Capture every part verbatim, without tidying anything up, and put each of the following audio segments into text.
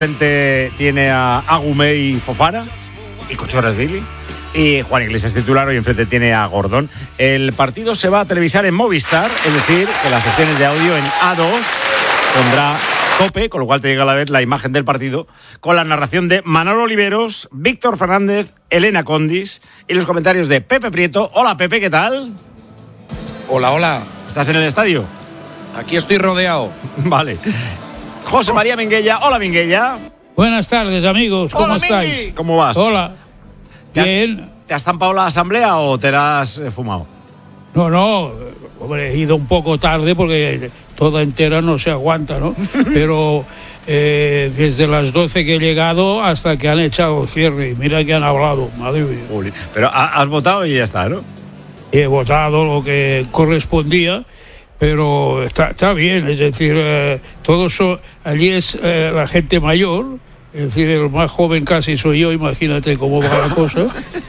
Frente tiene a Agumey y Fofana y Cochoras Billy. Y Juan Iglesias titular, hoy enfrente tiene a Gordón. El partido se va a televisar en Movistar, es decir, que las secciones de audio en A dos pondrá Cope, con lo cual te llega a la vez la imagen del partido, con la narración de Manolo Oliveros, Víctor Fernández, Elena Condis y los comentarios de Pepe Prieto. Hola Pepe, ¿qué tal? Hola, hola. ¿Estás en el estadio? Aquí estoy rodeado. Vale. José María Minguella. Hola Minguella. Buenas tardes, amigos. ¿Cómo Hola, estáis? Mingui. ¿Cómo vas? Hola. ¿Te Bien. has, ¿Te has zampado la asamblea o te la has eh, fumado? No, no. Hombre, he ido un poco tarde porque toda entera no se aguanta, ¿no? Pero eh, desde las doce que he llegado hasta que han echado cierre. Y mira que han hablado, madre mía. Uli. Pero ha, has votado y ya está, ¿no? He votado lo que correspondía. Pero está, está bien, es decir, eh, todos son, allí es eh, la gente mayor, es decir, el más joven casi soy yo, imagínate cómo va la cosa.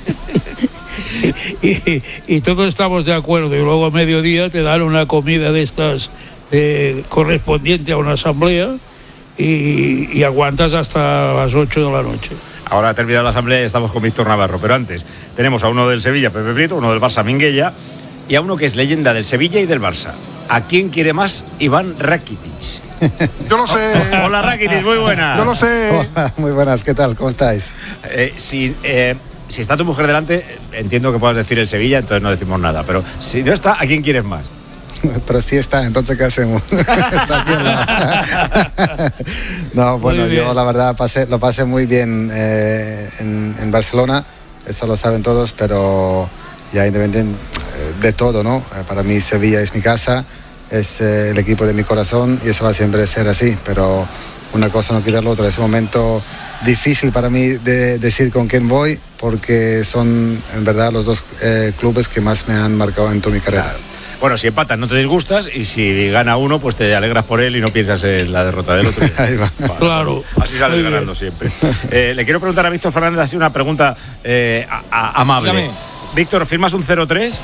y, y, y todos estamos de acuerdo, y luego a mediodía te dan una comida de estas eh, correspondiente a una asamblea y, y aguantas hasta las ocho de la noche. Ahora ha terminado la asamblea y estamos con Víctor Navarro, pero antes tenemos a uno del Sevilla, Pepe Prieto, uno del Barça, Minguella, y a uno que es leyenda del Sevilla y del Barça. ¿A quién quiere más? Iván Rakitic. Yo lo sé. Hola Rakitic, muy buenas. Yo lo sé. Hola, muy buenas, ¿qué tal? ¿Cómo estáis? Eh, si, eh, si está tu mujer delante, entiendo que puedas decir el Sevilla, entonces no decimos nada. Pero si no está, ¿a quién quieres más? Pero sí está, entonces ¿qué hacemos? Está bien, ¿no? No, bueno, yo la verdad pasé, lo pasé muy bien eh, en, en Barcelona, eso lo saben todos, pero ya independientemente de todo, ¿no? Para mí Sevilla es mi casa, es eh, el equipo de mi corazón y eso va a siempre ser así, pero una cosa no quita la otra. Es un momento difícil para mí de decir con quién voy, porque son en verdad los dos eh, clubes que más me han marcado en toda mi carrera. Claro. Bueno, si empatas no te disgustas y si gana uno, pues te alegras por él y no piensas en la derrota del otro. Ahí va. Vale. Claro. Así sales Muy ganando bien. siempre. Eh, le quiero preguntar a Víctor Fernández así una pregunta eh, a, a, amable. Dígame. Víctor, ¿firmas un cero tres?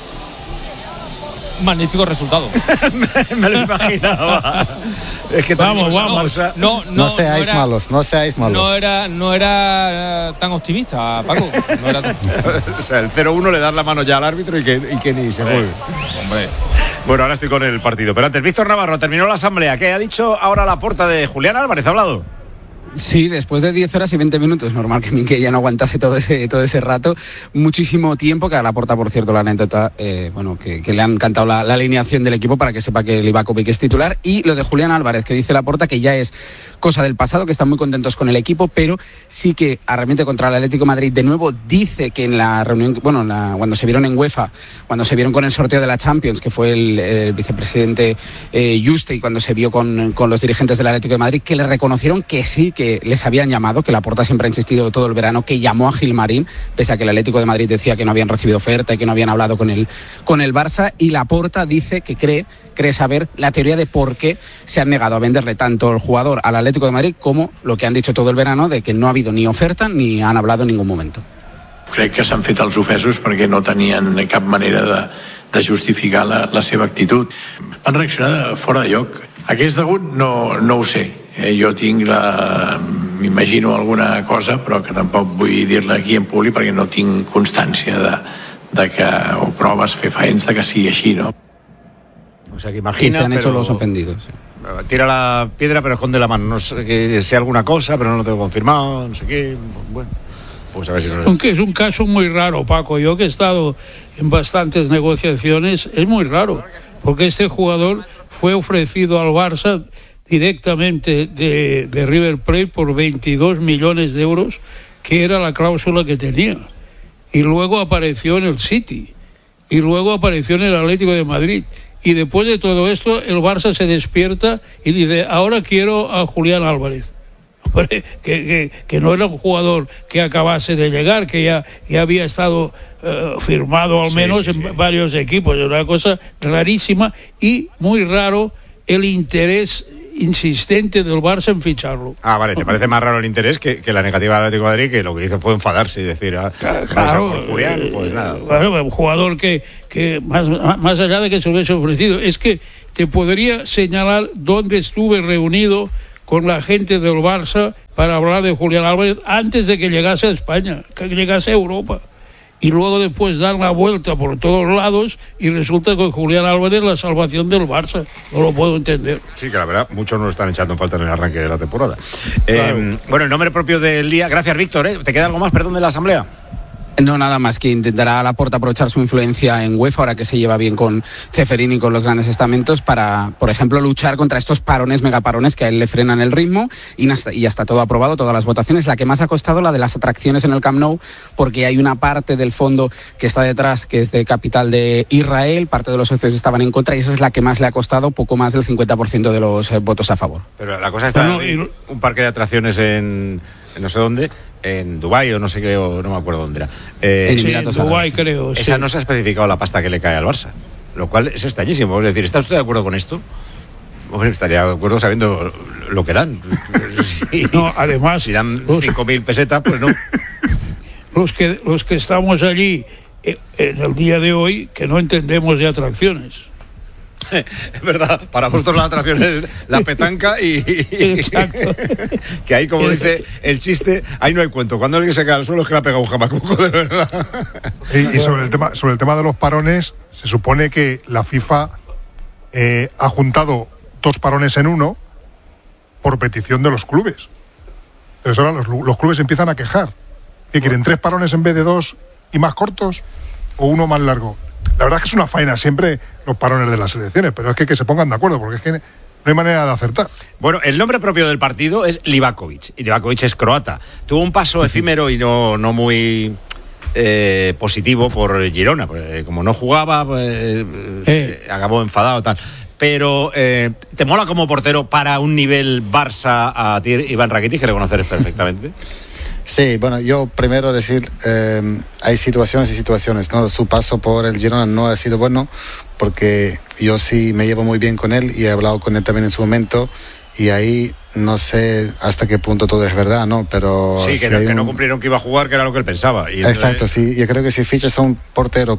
Magnífico resultado. Me lo imaginaba. Es que Vamos, también- vamos. Barça- No, no, No seáis no era, malos, no seáis malos. No era, no era eh, tan optimista, Paco. No era tan... O sea, el cero uno le das la mano ya al árbitro y que, y que ni se mueve. Hombre. Bueno, ahora estoy con el partido. Pero antes, Víctor Navarro, terminó la asamblea. ¿Qué ha dicho ahora la puerta de Julián Álvarez? ¿Ha hablado? Sí, después de diez horas y veinte minutos, normal que Minguella no aguantase todo ese todo ese rato, muchísimo tiempo, que a Laporta, por cierto, la anécdota, eh, bueno, que, que le han cantado la, la alineación del equipo para que sepa que Livakovic es titular, y lo de Julián Álvarez, que dice Laporta que ya es cosa del pasado, que están muy contentos con el equipo, pero sí que arremete contra el Atlético de Madrid. De nuevo dice que en la reunión, bueno, en la, cuando se vieron en UEFA, cuando se vieron con el sorteo de la Champions, que fue el, el vicepresidente eh, Juste, y cuando se vio con, con los dirigentes del Atlético de Madrid, que le reconocieron que sí, que les habían llamado, que Laporta siempre ha insistido todo el verano, que llamó a Gilmarín, pese a que el Atlético de Madrid decía que no habían recibido oferta y que no habían hablado con el, con el Barça, y Laporta dice que cree, cree saber la teoría de por qué se han negado a venderle tanto el jugador al Atlético de Madrid como lo que han dicho todo el verano, de que no ha habido ni oferta ni han hablado en ningún momento. Crec que s'han fet els ofesos perquè no tenien cap manera de, de justificar la, la seva actitud. Van reaccionar de fora de lloc. A què és degut? No, no ho sé. Eh, jo tinc la... m'imagino alguna cosa, però que tampoc vull dir-la aquí en públic perquè no tinc constància de, de que, o proves fefaents de que sigui així, no? O sea, que Que imagina, se han pero... hecho los ofendidos. Sí. Tira la piedra pero esconde la mano. No sé que sea alguna cosa, pero no lo tengo confirmado, no sé qué. Bueno, pues a ver si no... Aunque es un caso muy raro, Paco. Yo que he estado en bastantes negociaciones, es muy raro, porque este jugador fue ofrecido al Barça directamente de, de River Plate por veintidós millones de euros, que era la cláusula que tenía. Y luego apareció en el City. Y luego apareció en el Atlético de Madrid. Y después de todo esto, el Barça se despierta y dice, ahora quiero a Julián Álvarez. Que, que, que no era un jugador que acabase de llegar, que ya, ya había estado eh, firmado al Sí, menos sí, sí. en varios equipos. Es una cosa rarísima y muy raro el interés insistente del Barça en ficharlo. Ah, vale, ¿te parece más raro el interés que, que la negativa del Atlético de Madrid, que lo que hizo fue enfadarse y decir, ah, Claro, por Julián? Pues nada. Claro, un jugador que, que más, más allá de que se hubiese ofrecido, es que te podría señalar dónde estuve reunido con la gente del Barça para hablar de Julián Álvarez antes de que llegase a España, que llegase a Europa. Y luego después dan la vuelta por todos lados y resulta que Julián Álvarez es la salvación del Barça. No lo puedo entender. Sí, que la verdad, muchos no lo están echando en falta en el arranque de la temporada. Claro. Eh, bueno, el nombre propio del día. Gracias, Víctor. ¿eh? ¿Te queda algo más, perdón, de la asamblea? No, nada más, que intentará Laporta aprovechar su influencia en UEFA, ahora que se lleva bien con Ceferín y con los grandes estamentos, para, por ejemplo, luchar contra estos parones, megaparones, que a él le frenan el ritmo, y hasta, y hasta todo aprobado, todas las votaciones. La que más ha costado, la de las atracciones en el Camp Nou, porque hay una parte del fondo que está detrás, que es de capital de Israel, parte de los socios estaban en contra, y esa es la que más le ha costado, poco más del cincuenta por ciento de los eh, votos a favor. Pero la cosa está bueno, en un parque de atracciones en, en no sé dónde, en Dubái o no sé qué, o no me acuerdo dónde era. Eh, sí, en Dubái, creo. Esa sí. no se ha especificado la pasta que le cae al Barça, lo cual es extrañísimo. Es decir, ¿está usted de acuerdo con esto? Hombre, estaría de acuerdo sabiendo lo que dan. Sí. No, además, si dan cinco mil pesetas, pues no. Los que, los que estamos allí eh, en el día de hoy, que no entendemos de atracciones. Es verdad, para vosotros la atracción es la petanca y, y exacto. Que ahí, como dice el chiste, ahí no hay cuento. Cuando alguien se cae al suelo es que le ha pegado un jamacuco, de verdad. Y, y sobre el tema, sobre el tema de los parones, se supone que la FIFA eh, ha juntado dos parones en uno por petición de los clubes. Entonces ahora los, los clubes empiezan a quejar. ¿Qué quieren? ¿Tres parones en vez de dos y más cortos? ¿O uno más largo? La verdad es que es una faena siempre los parones de las selecciones, pero es que, que se pongan de acuerdo, porque es que no hay manera de acertar. Bueno, el nombre propio del partido es Livakovic, y Livakovic es croata. Tuvo un paso efímero y no, no muy eh, positivo por Girona, porque como no jugaba, pues, eh. acabó enfadado tal. Pero eh, ¿te mola como portero para un nivel Barça a ti, Iván Rakitic, que le conoces perfectamente? Sí, bueno, yo primero decir, eh, hay situaciones y situaciones, ¿no? Su paso por el Girona no ha sido bueno, porque yo sí me llevo muy bien con él y he hablado con él también en su momento, y ahí no sé hasta qué punto todo es verdad, ¿no? Pero sí, que, si no, que un... no cumplieron que iba a jugar, que era lo que él pensaba. Y entonces... Exacto, sí, yo creo que si fichas a un portero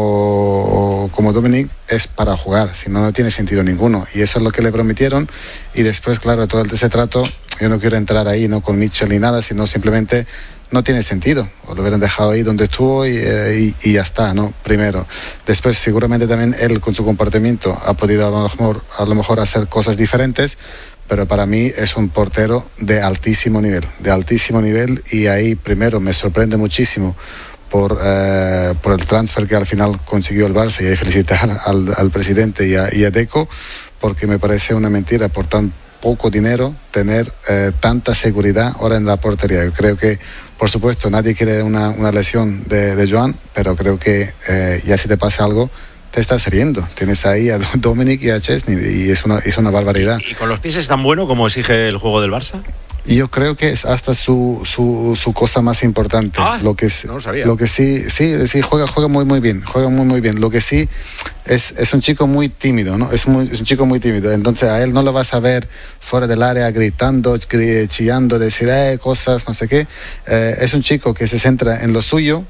como, como Dominic es para jugar, si no, no tiene sentido ninguno, y eso es lo que le prometieron, y después, claro, todo ese trato, yo no quiero entrar ahí, no con Mitchell ni nada, sino simplemente no tiene sentido, o lo hubieran dejado ahí donde estuvo y, y, y ya está, ¿no? Primero. Después, seguramente también él con su comportamiento ha podido a lo mejor, a lo mejor hacer cosas diferentes, pero para mí es un portero de altísimo nivel, de altísimo nivel, y ahí primero me sorprende muchísimo por, eh, por el transfer que al final consiguió el Barça, y ahí felicitar al, al presidente y a, y a Deco, porque me parece una mentira por tan poco dinero tener eh, tanta seguridad ahora en la portería. Yo creo que, por supuesto, nadie quiere una, una lesión de, de Joan, pero creo que eh, ya si te pasa algo, te estás riendo. Tienes ahí a Dominic y a Chesney, y es una, es una barbaridad. ¿Y, y con los pies es tan bueno como exige el juego del Barça? Yo creo que es hasta su, su, su cosa más importante. Ah, lo que, no lo sabía. Lo que sí, sí, sí, juega, juega muy, muy bien, juega muy, muy bien. Lo que sí es, es un chico muy tímido, ¿no? Es, muy, es un chico muy tímido. Entonces a él no lo vas a ver fuera del área gritando, chillando, decir eh, cosas, no sé qué. Eh, es un chico que se centra en lo suyo.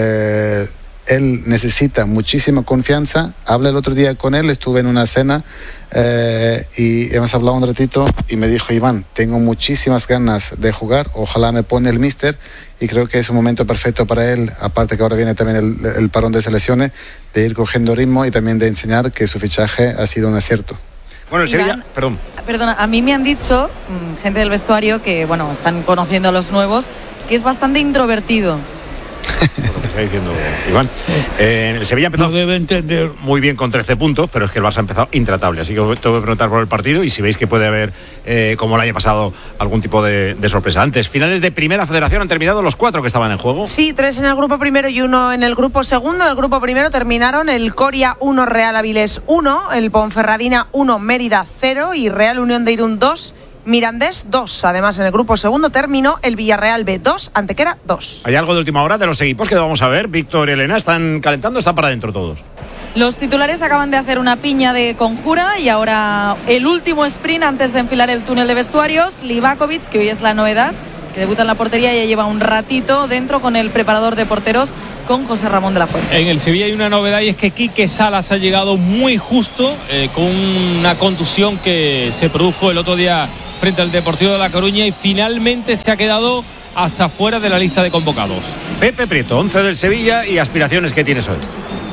Eh, Él necesita muchísima confianza. Hablé el otro día con él, estuve en una cena eh, y hemos hablado un ratito y me dijo: Iván, tengo muchísimas ganas de jugar, ojalá me pone el míster, y creo que es un momento perfecto para él, aparte que ahora viene también el, el parón de selecciones, de ir cogiendo ritmo y también de enseñar que su fichaje ha sido un acierto. Bueno, el Sevilla, perdón. Perdona, a mí me han dicho, gente del vestuario, que bueno, están conociendo a los nuevos, que es bastante introvertido. Por lo que está diciendo Iván. Eh, el Sevilla empezó no debe entender. muy bien con trece puntos, pero es que el Barça ha empezado intratable. Así que tengo que preguntar por el partido y si veis que puede haber, eh, como el año pasado, algún tipo de, de sorpresa. Antes, finales de Primera Federación, han terminado los cuatro que estaban en juego. Sí, tres en el grupo primero y uno en el grupo segundo. En el grupo primero terminaron el Coria uno, Real Avilés uno, el Ponferradina uno, Mérida cero y Real Unión de Irún dos. Mirandés dos. Además, en el grupo segundo terminó el Villarreal B dos, Antequera dos. ¿Hay algo de última hora de los equipos que vamos a ver? Víctor y Elena, ¿están calentando o están para adentro todos? Los titulares acaban de hacer una piña de conjura y ahora el último sprint antes de enfilar el túnel de vestuarios. Livakovic, que hoy es la novedad, que debuta en la portería, ya lleva un ratito dentro con el preparador de porteros, con José Ramón de la Fuente. En el Sevilla hay una novedad, y es que Quique Salas ha llegado muy justo, eh, con una contusión que se produjo el otro día frente al Deportivo de La Coruña y finalmente se ha quedado hasta fuera de la lista de convocados. Pepe Prieto, once del Sevilla y aspiraciones que tienes hoy.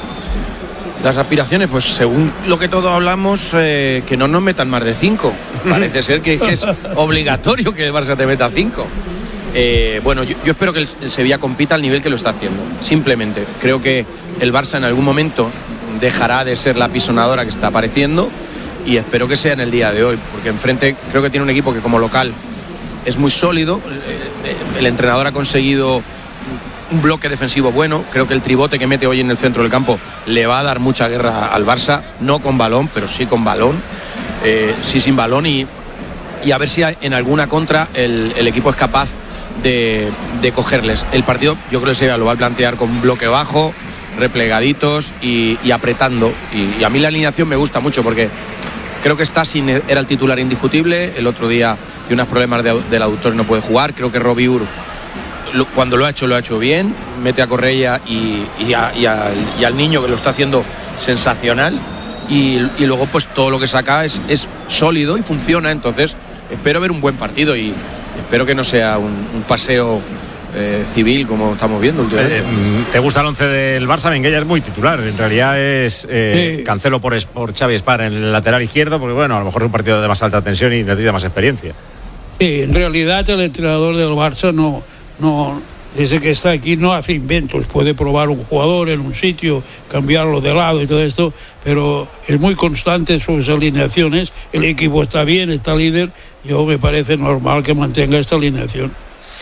Las aspiraciones, pues según lo que todos hablamos, eh, que no nos metan más de cinco. Parece ser que, que es obligatorio que el Barça te meta cinco. Eh, bueno, yo, yo espero que el, el Sevilla compita al nivel que lo está haciendo. Simplemente, creo que el Barça en algún momento dejará de ser la pisonadora que está apareciendo y espero que sea en el día de hoy, porque enfrente creo que tiene un equipo que como local es muy sólido. El entrenador ha conseguido un bloque defensivo bueno. Creo que el tribote que mete hoy en el centro del campo le va a dar mucha guerra al Barça, no con balón, pero sí con balón, eh, sí sin balón, y, y a ver si en alguna contra el, el equipo es capaz de, de cogerles. El partido yo creo que se lo va a plantear con bloque bajo, replegaditos y, y apretando, y, y a mí la alineación me gusta mucho porque creo que Stasi era el titular indiscutible. El otro día tiene unos problemas de, del aductor y no puede jugar. Creo que Robbie Ur, lo, cuando lo ha hecho, lo ha hecho bien. Mete a Correia y, y, a, y, a, y al niño, que lo está haciendo sensacional. Y, y luego pues todo lo que saca es, es sólido y funciona. Entonces espero ver un buen partido y espero que no sea un, un paseo eh, civil como estamos viendo últimamente. Eh, ¿Te gusta el once del Barça? Minguella es muy titular. En realidad es eh, sí. Cancelo por, por Xavi Espar en el lateral izquierdo, porque bueno, a lo mejor es un partido de más alta tensión y necesita más experiencia. Sí, en realidad el entrenador del Barça no, no, desde que está aquí no hace inventos. Puede probar un jugador en un sitio, cambiarlo de lado y todo esto, pero es muy constante en sus alineaciones. El equipo está bien, está líder. Yo me parece normal que mantenga esta alineación.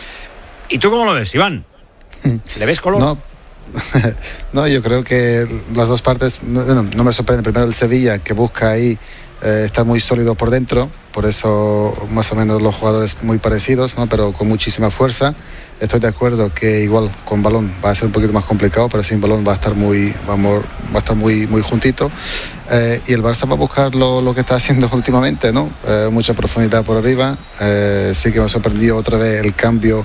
¿Y tú cómo lo ves, Iván? ¿Le ves color? No, no, yo creo que las dos partes, no, no me sorprende. Primero el Sevilla, que busca ahí eh, estar muy sólido por dentro, por eso más o menos los jugadores muy parecidos, ¿no? Pero con muchísima fuerza. Estoy de acuerdo que igual con balón va a ser un poquito más complicado, pero sin balón va a estar muy, vamos, va a estar muy, muy juntito. Eh, y el Barça va a buscar lo, lo que está haciendo últimamente, ¿no? Eh, mucha profundidad por arriba. Eh, sí que me sorprendió otra vez el cambio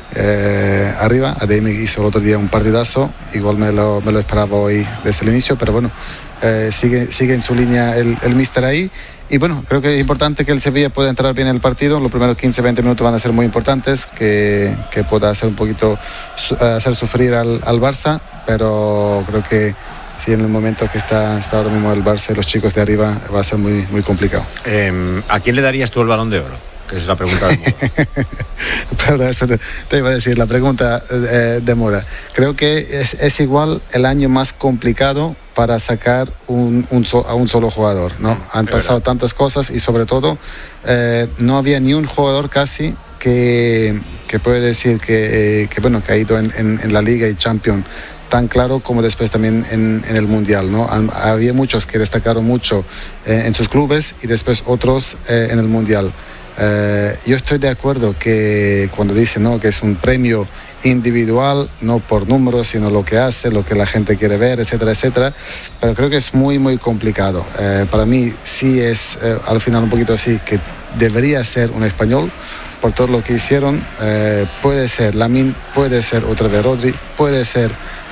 eh, arriba. Ademi hizo el otro día un partidazo, igual me lo, me lo esperaba hoy desde el inicio, pero bueno, eh, sigue, sigue en su línea el, el míster ahí. Y bueno, creo que es importante que el Sevilla pueda entrar bien en el partido. Los primeros quince a veinte minutos van a ser muy importantes, que, que pueda hacer un poquito, hacer sufrir al, al Barça, pero creo que sí, en el momento que está, está ahora mismo el Barça y los chicos de arriba va a ser muy, muy complicado. Eh, ¿A quién le darías tú el Balón de Oro? Que es la pregunta de Mora. Pero eso te, te iba a decir, la pregunta eh, de Mora. Creo que es, es igual el año más complicado para sacar un, un so, a un solo jugador, ¿no? Han pasado tantas cosas y sobre todo eh, no había ni un jugador casi que, que puede decir que, eh, que, bueno, que ha ido en, en, en la Liga y Champions tan claro como después también en, en el Mundial, ¿no? Han, había muchos que destacaron mucho eh, en sus clubes y después otros eh, en el Mundial. Eh, yo estoy de acuerdo que cuando dicen, ¿no?, que es un premio individual, no por números, sino lo que hace, lo que la gente quiere ver, etcétera, etcétera, pero creo que es muy, muy complicado. Eh, para mí sí es eh, al final un poquito así, que debería ser un español por todo lo que hicieron. Eh, puede ser Lamine, puede ser otra vez Rodri, puede ser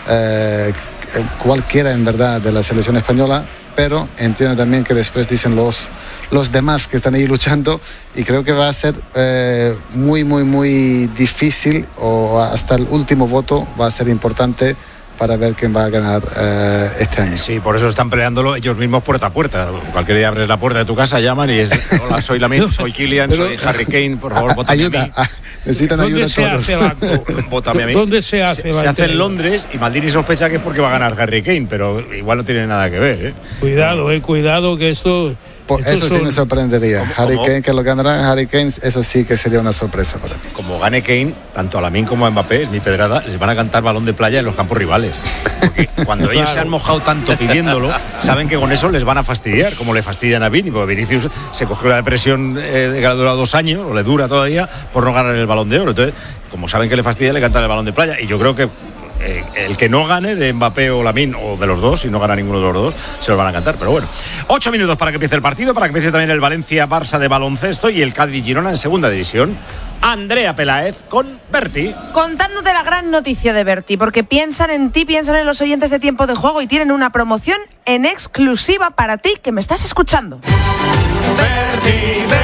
eh, cualquiera en verdad de la selección española, pero entiendo también que después dicen los los demás que están ahí luchando, y creo que va a ser eh, muy, muy, muy difícil, o hasta el último voto va a ser importante para ver quién va a ganar eh, este año. Sí, por eso están peleándolo ellos mismos puerta a puerta. Cualquier día abres la puerta de tu casa, llaman y es: hola, soy Lamine, soy Kylian, pero, soy Harry Kane, por favor, vótame ayuda, a mí. Necesitan ayuda se todos. Hace el acto? Vótame a mí. ¿Dónde se hace? Se, se hace en Londres, y Maldini sospecha que es porque va a ganar Harry Kane, pero igual no tiene nada que ver, ¿eh? Cuidado, eh, cuidado que esto... Por eso sí me sorprendería. ¿Cómo, Harry cómo? Kane, que lo ganará Harry Kane, eso sí que sería una sorpresa para mí. Como gane Kane, tanto a Lamine como a Mbappé, es mi pedrada, les van a cantar balón de playa en los campos rivales. Porque cuando ellos claro. se han mojado tanto pidiéndolo, saben que con eso les van a fastidiar, como le fastidian a Vini, porque Vinicius se cogió la depresión eh, de que le ha durado dos años, o le dura todavía, por no ganar el balón de oro. Entonces, como saben que le fastidia, le cantan el balón de playa. Y yo creo que Eh, el que no gane de Mbappé o Lamine, o de los dos, si no gana ninguno de los dos, se los van a cantar. Pero bueno, ocho minutos para que empiece el partido, para que empiece también el Valencia-Barça de baloncesto y el Cádiz-Girona en segunda división. Andrea Peláez con Berti. Contándote la gran noticia de Berti, porque piensan en ti, piensan en los oyentes de Tiempo de Juego y tienen una promoción en exclusiva para ti que me estás escuchando. Berti, Berti.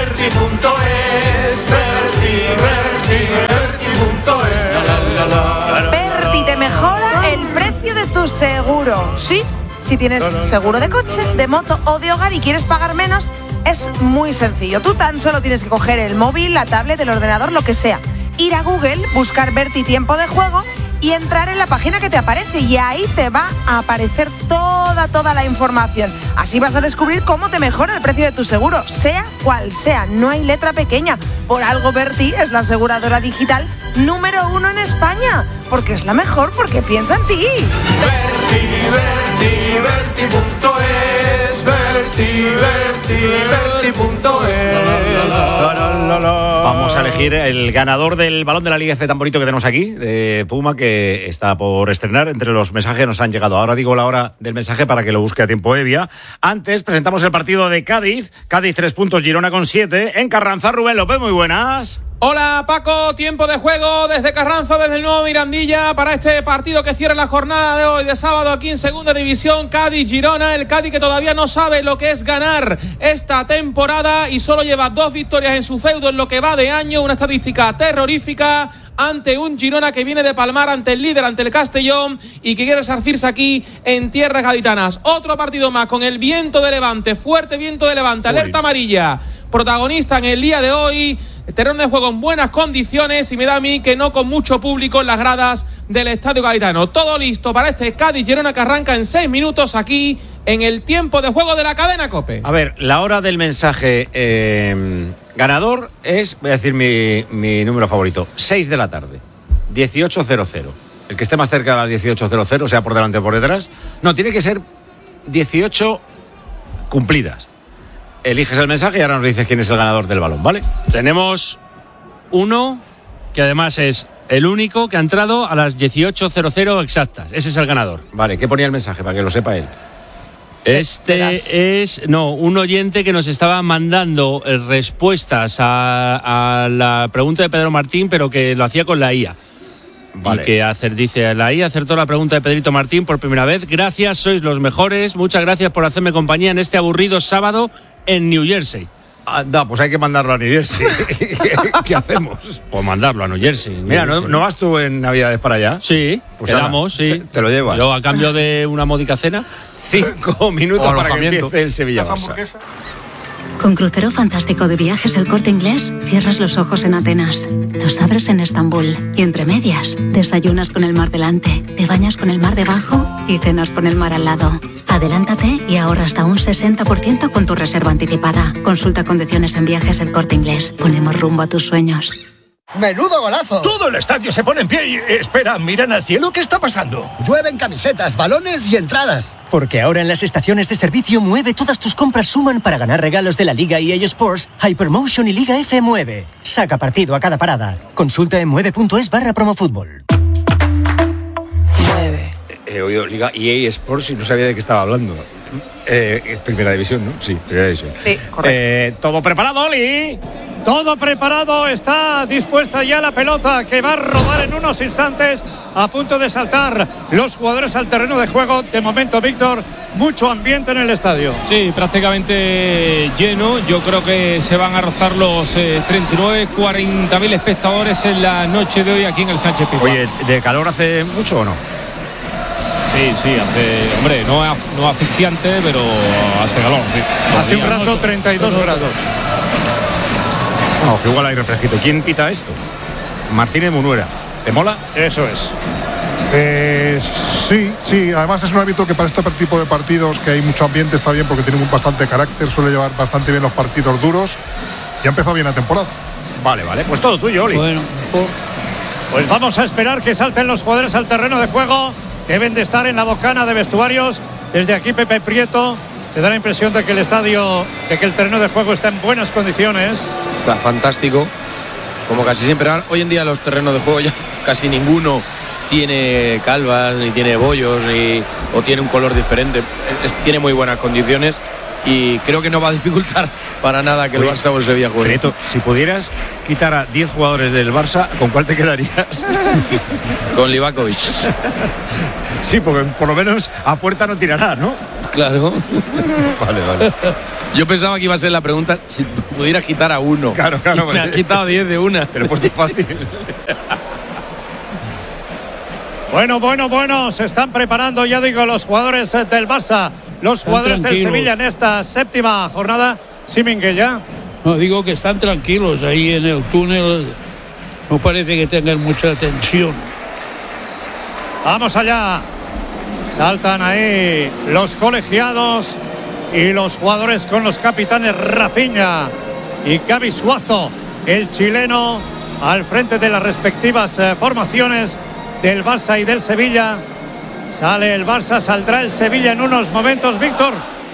Berti punto es, Berti, Berti, Berti punto es. Berti te mejora el precio de tu seguro. Sí, si tienes seguro de coche, de moto o de hogar y quieres pagar menos, es muy sencillo. Tú tan solo tienes que coger el móvil, la tablet, el ordenador, lo que sea, ir a Google, buscar Berti tiempo de juego y entrar en la página que te aparece, y ahí te va a aparecer toda, toda la información. Así vas a descubrir cómo te mejora el precio de tu seguro, sea cual sea. No hay letra pequeña. Por algo Berti es la aseguradora digital número uno en España, porque es la mejor, porque piensa en ti. Berti, Berti, Berti punto es, Berti, Berti, Berti punto es. Vamos a elegir el ganador del balón de la Liga F tan bonito que tenemos aquí, de Puma, que está por estrenar. Entre los mensajes nos han llegado. Ahora digo la hora del mensaje para que lo busque a tiempo Evia. Antes presentamos el partido de Cádiz. Cádiz tres puntos, Girona con siete. En Carranza, Rubén López, muy buenas. Hola Paco, tiempo de juego desde Carranza, desde el nuevo Mirandilla, para este partido que cierra la jornada de hoy, de sábado, aquí en Segunda División. Cádiz-Girona, el Cádiz que todavía no sabe lo que es ganar esta temporada y solo lleva dos victorias en su feudo en lo que va de año, una estadística terrorífica ante un Girona que viene de palmar ante el líder, ante el Castellón, y que quiere resarcirse aquí en tierras gaditanas. Otro partido más con el viento de levante, fuerte viento de levante, alerta amarilla, protagonista en el día de hoy. Terreno de juego en buenas condiciones y me da a mí que no con mucho público en las gradas del Estadio Gaditano. Todo listo para este Cádiz-Girona que arranca en seis minutos aquí en el tiempo de juego de la cadena COPE. A ver, la hora del mensaje eh, ganador es, voy a decir mi, mi número favorito, seis de la tarde, dieciocho cero cero. El que esté más cerca de las dieciocho cero cero, sea por delante o por detrás. No, tiene que ser dieciocho cumplidas. Eliges el mensaje y ahora nos dices quién es el ganador del balón, ¿vale? Tenemos uno que además es el único que ha entrado a las dieciocho cero cero exactas. Ese es el ganador. Vale, ¿qué ponía el mensaje para que lo sepa él? Este es, no, un oyente que nos estaba mandando respuestas a, a la pregunta de Pedro Martín, pero que lo hacía con la I A. Vale. Y que hacer, dice, la I A acertó la pregunta de Pedrito Martín por primera vez. Gracias, sois los mejores. Muchas gracias por hacerme compañía en este aburrido sábado en New Jersey. Anda, pues hay que mandarlo a New Jersey. ¿Qué, ¿Qué hacemos? Pues mandarlo a New Jersey. New Mira, Jersey. ¿no, ¿no vas tú en Navidades para allá? Sí, pues quedamos, sí. Te, te lo llevas. Yo a cambio de una módica cena. Cinco minutos para que empiece el Sevilla-Barça. Con Crucero Fantástico de Viajes El Corte Inglés, cierras los ojos en Atenas, los abres en Estambul y entre medias, desayunas con el mar delante, te bañas con el mar debajo y cenas con el mar al lado. Adelántate y ahorra hasta un sesenta por ciento con tu reserva anticipada. Consulta condiciones en Viajes El Corte Inglés. Ponemos rumbo a tus sueños. ¡Menudo golazo! Todo el estadio se pone en pie y... Espera, miran al cielo, ¿qué está pasando? Llueven camisetas, balones y entradas. Porque ahora en las estaciones de servicio Mueve todas tus compras suman para ganar regalos de la Liga E A Sports, Hypermotion y Liga F Mueve. Saca partido a cada parada. Consulta en mueve punto es barra promofútbol. Mueve. He oído Liga E A Sports y no sabía de qué estaba hablando. Eh, primera división, ¿no? Sí, primera división. Sí, correcto. Eh, ¿Todo preparado, Oli? Todo preparado, está dispuesta ya la pelota que va a rodar en unos instantes, a punto de saltar los jugadores al terreno de juego. De momento, Víctor, mucho ambiente en el estadio. Sí, prácticamente lleno. Yo creo que se van a rozar los eh, treinta y nueve, cuarenta mil espectadores en la noche de hoy aquí en el Sánchez Pizjuán. Oye, ¿de calor hace mucho o no? Sí, sí, hace, hombre, no, no asfixiante, pero hace calor. Sí. Hace un rato treinta y dos grados. No, que igual hay refresquito. ¿Quién pita esto? Martínez Munuera. ¿Te mola? Eso es. Eh, sí, sí. Además es un árbitro que para este tipo de partidos que hay mucho ambiente está bien porque tiene un bastante carácter, suele llevar bastante bien los partidos duros y ha empezado bien la temporada. Vale, vale. Pues todo tuyo, Oli. Bueno, pues vamos a esperar que salten los jugadores al terreno de juego. Deben de estar en la bocana de vestuarios. Desde aquí Pepe Prieto te da la impresión de que el estadio, de que el terreno de juego está en buenas condiciones. Está fantástico, como casi siempre. Hoy en día los terrenos de juego ya casi ninguno tiene calvas, ni tiene bollos, ni, o tiene un color diferente. Es, tiene muy buenas condiciones y creo que no va a dificultar para nada que Oye, el Barça o el Sevilla juegue. Prieto, si pudieras quitar a diez jugadores del Barça, ¿con cuál te quedarías? Con Livakovic. Sí, porque por lo menos a puerta no tirará, ¿no? Claro. Vale, vale. Yo pensaba que iba a ser la pregunta si pudiera quitar a uno. Claro, claro. Y me has quitado diez de una. Pero pues es fácil. Bueno, bueno, bueno, se están preparando, ya digo, los jugadores del Barça, los Están jugadores del tranquilos. Sevilla en esta séptima jornada. Sí, Minguella. No, digo que están tranquilos ahí en el túnel. No parece que tengan mucha tensión. Vamos allá. Saltan ahí los colegiados y los jugadores con los capitanes Rafinha y Gavi Suazo, el chileno, al frente de las respectivas eh, formaciones del Barça y del Sevilla. Sale el Barça, saldrá el Sevilla en unos momentos, Víctor.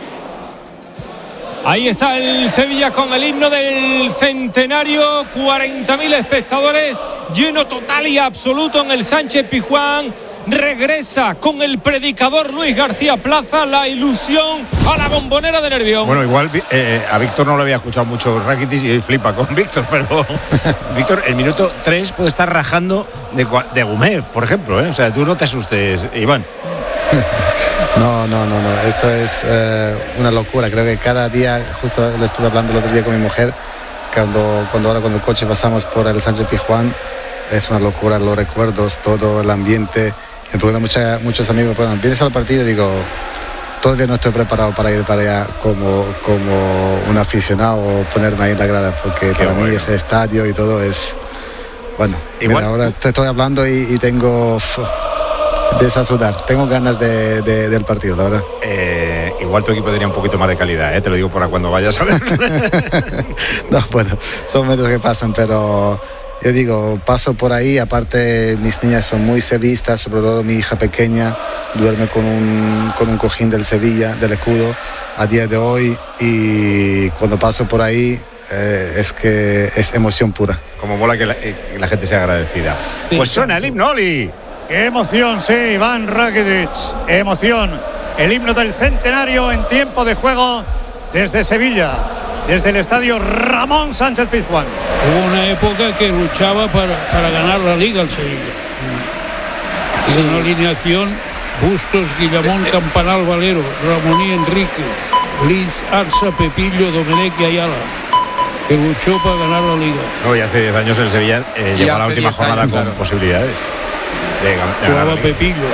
Ahí está el Sevilla con el himno del centenario, cuarenta mil espectadores, lleno total y absoluto en el Sánchez Pizjuán. Regresa con el predicador Luis García Plaza, la ilusión a la Bombonera de Nervión. Bueno, igual eh, a Víctor no lo había escuchado mucho Rakitic y flipa con Víctor, pero Víctor, el minuto tres puede estar rajando de, de Gumé, por ejemplo, ¿eh? O sea, tú no te asustes, Iván. No, no, no, no, eso es eh, una locura. Creo que cada día, justo lo estuve hablando el otro día con mi mujer, cuando, cuando ahora con el coche pasamos por el Sánchez Pizjuán, es una locura, los recuerdos, todo el ambiente. Me preguntan mucha, muchos amigos, me preguntan, ¿vienes al partido? Y digo, todavía no estoy preparado para ir para allá como, como un aficionado o ponerme ahí en la grada, porque Qué para bueno. mí ese estadio y todo es... Bueno, igual mira, ahora te estoy hablando y, y tengo... Uf, empiezo a sudar, tengo ganas de, de, del partido, la verdad. Eh, igual tu equipo tenía un poquito más de calidad, ¿eh? Te lo digo para cuando vayas a ver. No, bueno, son momentos que pasan, pero... Yo digo, paso por ahí, aparte mis niñas son muy sevillistas, sobre todo mi hija pequeña duerme con un, con un cojín del Sevilla, del escudo, a día de hoy, y cuando paso por ahí eh, es que es emoción pura. Como mola que la, eh, que la gente sea agradecida. Pues suena el himno, Oli. ¡Qué emoción, sí, Iván Rakitic! ¡Emoción! El himno del centenario en tiempo de juego desde Sevilla, desde el estadio Ramón Sánchez Pizjuán. Hubo una época que luchaba para, para ganar la Liga al Sevilla. Sí. Una alineación: Bustos, Guillamón, Campanal, Valero, Ramoní, Enrique, Liz, Arza, Pepillo, Domenech y Ayala, que luchó para ganar la Liga. No, y hace diez años el Sevilla eh, llegó a la última jornada años, con claro. posibilidades de, de ganar la Liga. Pepillo.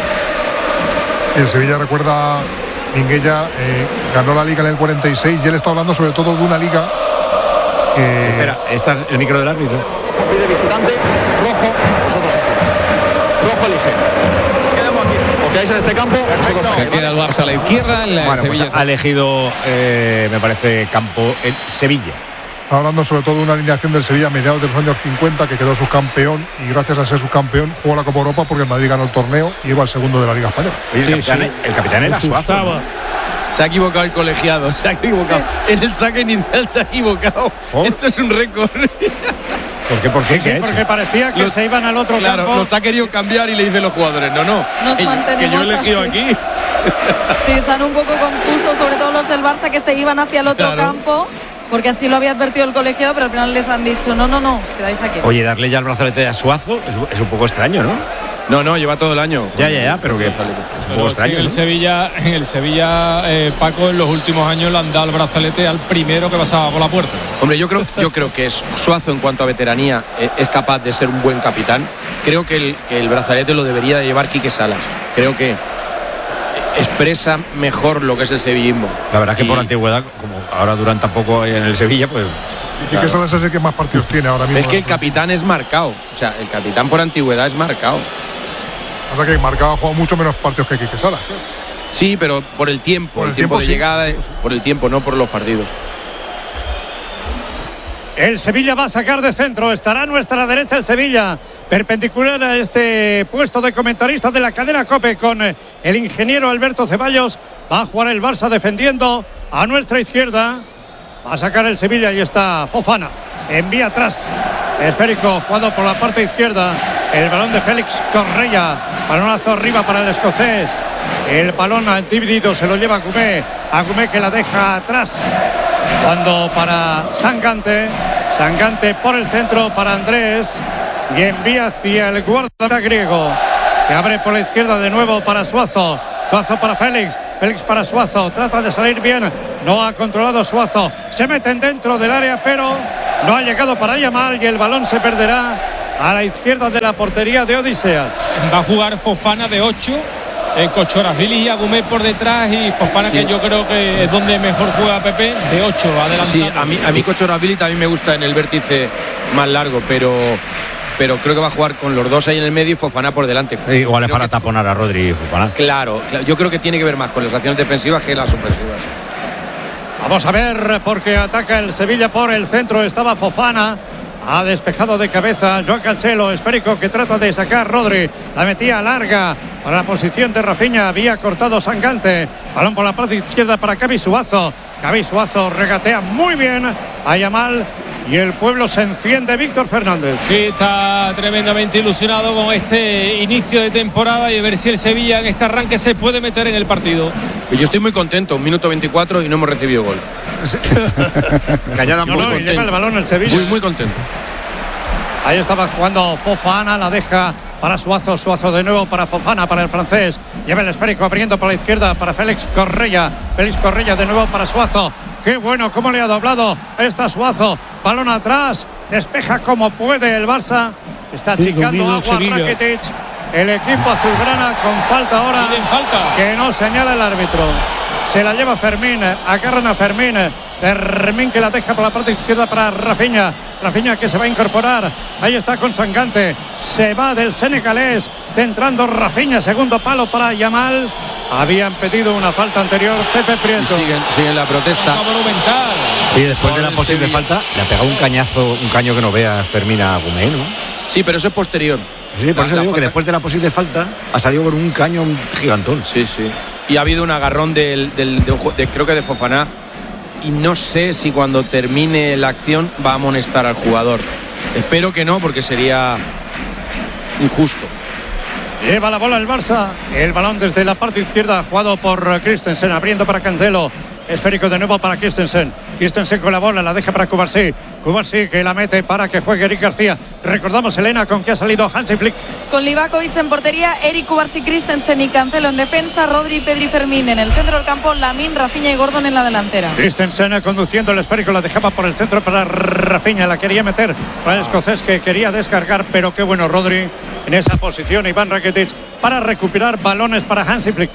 El Sevilla, recuerda Minguella, eh, ganó la Liga en el cuarenta y seis y él está hablando sobre todo de una Liga que... Espera, ¿está el micro del árbitro? Pide visitante, rojo, nosotros aquí. Rojo elige. Nos quedamos aquí. ¿Os quedáis en este campo? Nosotros aquí. Queda el Barça a la izquierda. El bueno, Sevilla pues ha elegido, eh, me parece, campo en Sevilla. Está hablando sobre todo de una alineación del Sevilla a mediados de los años cincuenta, que quedó subcampeón y gracias a ser subcampeón jugó la Copa Europa porque el Madrid ganó el torneo y iba al segundo de la Liga Española. Oye, el, sí, capitán, sí. el capitán era Suazo, ¿no? Se ha equivocado el colegiado, se ha equivocado. Sí. En el saque inicial se ha equivocado. ¿Oh? Esto es un récord. ¿Por qué? ¿Por qué? Sí, ¿Qué porque parecía que los, se iban al otro claro, campo. Los ha querido cambiar y le dicen los jugadores, no, no. Nos que, que yo he elegido así. aquí. Sí, están un poco confusos, sobre todo los del Barça que se iban hacia el otro claro. campo. Porque así lo había advertido el colegiado, pero al final les han dicho, no, no, no, os quedáis aquí. Oye, darle ya el brazalete a Suazo es, es un poco extraño, ¿no? No, no, lleva todo el año. Ya, ya, ya, pero que es un pero poco extraño. En el ¿no? Sevilla, en el Sevilla eh, Paco, en los últimos años le han dado el brazalete al primero que pasaba por la puerta. Hombre, yo creo, yo creo que es Suazo en cuanto a veteranía es, es capaz de ser un buen capitán. Creo que el, que el brazalete lo debería de llevar Quique Salas. Creo que expresa mejor lo que es el sevillismo. La verdad es que y... por antigüedad, como ahora duran tampoco en el Sevilla, pues... Y Quique Salas es el que más partidos tiene ahora mismo. Es que el capitán es marcado. O sea, el capitán por antigüedad es marcado. O sea que marcado ha jugado mucho menos partidos que Quique Salas. Sí, pero por el tiempo, por el, el tiempo, tiempo de sí. llegada, por el tiempo, no por los partidos. El Sevilla va a sacar de centro, estará a nuestra derecha el Sevilla, perpendicular a este puesto de comentarista de la cadena COPE con el ingeniero Alberto Ceballos. Va a jugar el Barça defendiendo a nuestra izquierda. Va a sacar el Sevilla y está Fofana. Envía atrás, esférico, jugado por la parte izquierda. El balón de Félix Correia, balonazo arriba para el escocés. El balón dividido se lo lleva a Gumé, a Gumé que la deja atrás. Cuando para Sangante, Sangante por el centro para Andrés y envía hacia el guardameta griego que abre por la izquierda de nuevo para Suazo, Suazo para Félix, Félix para Suazo, trata de salir bien, no ha controlado Suazo, se meten dentro del área, pero no ha llegado para Yamal y el balón se perderá a la izquierda de la portería de Odiseas. Va a jugar Fofana de ocho, eh, Kochorazvili y Agumé por detrás, y Fofana, sí, que yo creo que es donde mejor juega Pepe, de ocho, adelantado. Sí, a mí, a mí Kochorazvili también me gusta en el vértice más largo, pero pero creo que va a jugar con los dos ahí en el medio y Fofana por delante. Igual es creo para que, taponar a Rodri y Fofana. Claro, claro, yo creo que tiene que ver más con las acciones defensivas que las ofensivas. Vamos a ver, porque ataca el Sevilla por el centro, estaba Fofana. Ha despejado de cabeza Joan Cancelo, esférico que trata de sacar Rodri, la metía larga para la posición de Rafinha, había cortado Sangante, balón por la parte izquierda para Xavi Suazo, Xavi Suazo regatea muy bien a Yamal y el pueblo se enciende. Víctor Fernández. Sí, está tremendamente ilusionado con este inicio de temporada y a ver si el Sevilla en este arranque se puede meter en el partido. Yo estoy muy contento, un minuto veinticuatro y no hemos recibido gol. Cañada no, muy no, lleva el balón el Sevilla. Muy, muy contento. Ahí estaba jugando Fofana, la deja para Suazo, Suazo de nuevo para Fofana, para el francés. Lleva el esférico abriendo por la izquierda para Félix Correia. Félix Correia de nuevo para Suazo. Qué bueno, cómo le ha doblado esta Suazo. Balón atrás, despeja como puede el Barça. Está achicando agua Rakitic. El equipo azulgrana con falta ahora. Falta. Que no señala el árbitro. Se la lleva Fermín, agarran a Fermín. Fermín que la deja por la parte izquierda para Rafinha. Rafinha que se va a incorporar. Ahí está con Sangante. Se va del senegalés. Centrando Rafinha. Segundo palo para Yamal. Habían pedido una falta anterior. Pepe Prieto. Y siguen, siguen la protesta. Y después de la posible falta, le ha pegado un cañazo, un caño que no vea Fermín a Agumé, ¿no? Sí, pero eso es posterior. Sí, por eso digo que después de la posible falta ha salido con un caño gigantón. Sí, sí. Y ha habido un agarrón del, del, de, de, creo que de Fofana. Y no sé si cuando termine la acción va a amonestar al jugador. Espero que no, porque sería injusto. Lleva la bola el Barça. El balón desde la parte izquierda, jugado por Christensen, abriendo para Cancelo. Esférico de nuevo para Christensen. Christensen con la bola, la deja para Cubarsí. Cubarsí que la mete para que juegue Eric García. Recordamos, Elena, con que ha salido Hansi Flick. Con Livakovic en portería, Eric, Cubarsí, Christensen y Cancelo en defensa, Rodri, Pedri, Fermín en el centro del campo, Lamine, Rafinha y Gordon en la delantera. Christensen conduciendo el esférico, la dejaba por el centro para Rafinha, la quería meter para el escocés que quería descargar, pero qué bueno Rodri en esa posición. Iván Rakitic para recuperar balones para Hansi Flick.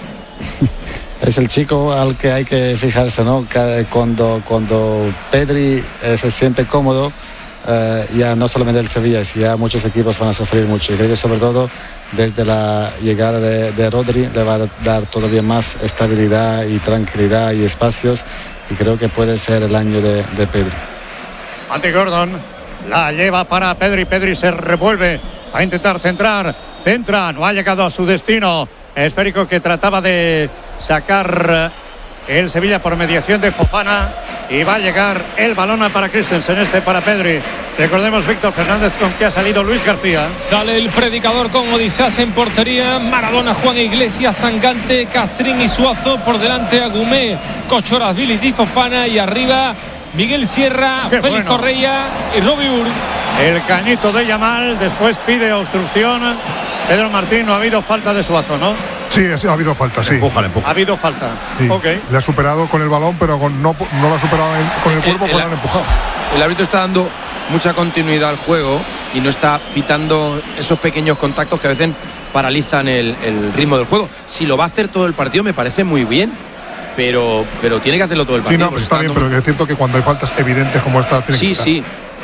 Es el chico al que hay que fijarse, ¿no? Cuando, cuando Pedri eh, se siente cómodo, eh, ya no solamente el Sevilla, ya muchos equipos van a sufrir mucho. Y creo que sobre todo desde la llegada de, de Rodri le va a dar todavía más estabilidad y tranquilidad y espacios. Y creo que puede ser el año de, de Pedri. Ante Gordon, la lleva para Pedri. Pedri se revuelve a intentar centrar. Centra, no ha llegado a su destino. Esférico que trataba de sacar el Sevilla por mediación de Fofana y va a llegar el balón para Christensen, este para Pedri. Recordemos, Víctor Fernández, con que ha salido Luis García. Sale el predicador con Odiseas en portería, Maradona, Juan Iglesias, Sangante, Castrín y Suazo, por delante Agumé, Kochorazvili y Fofana, y arriba Miguel Sierra, Qué Félix bueno. Correia y Robiur. El cañito de Yamal, después pide obstrucción. Pedro Martín, no ha habido falta de Suazo, ¿no? Sí, ha habido falta, sí. Empújale, empújale. Ha habido falta. Sí. Okay. Le ha superado con el balón, pero con, no, no lo ha superado con el cuerpo, pues lo han empujado. El árbitro está dando mucha continuidad al juego y no está pitando esos pequeños contactos que a veces paralizan el, el ritmo del juego. Si lo va a hacer todo el partido me parece muy bien, pero, pero tiene que hacerlo todo el partido. Sí, no, pues está bien, pero es cierto que cuando hay faltas evidentes como esta... Sí, sí.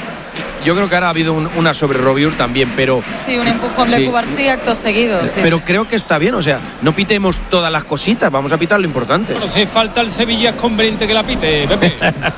Yo creo que ahora ha habido un, una sobre Robiur también, pero... Sí, un empujón de sí. Cubarsí acto seguido. Sí, pero sí. creo que está bien, o sea, no pitemos todas las cositas, vamos a pitar lo importante. Bueno, si falta el Sevilla es conveniente que la pite, Pepe.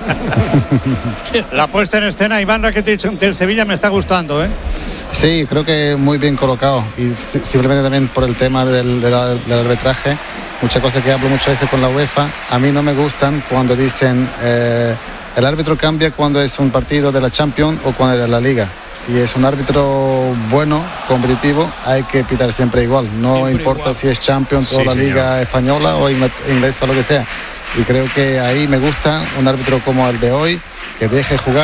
La puesta en escena, Iván Rakitic del Sevilla me está gustando, ¿eh? Sí, creo que muy bien colocado y simplemente también por el tema del, del, del arbitraje, muchas cosas que hablo muchas veces con la UEFA, a mí no me gustan cuando dicen... Eh, el árbitro cambia cuando es un partido de la Champions o cuando es de la Liga. Si es un árbitro bueno, competitivo, hay que pitar siempre igual. No siempre importa igual. Si es Champions sí, o la señor. Liga española o inglesa o lo que sea. Y creo que ahí me gusta un árbitro como el de hoy, que deje jugar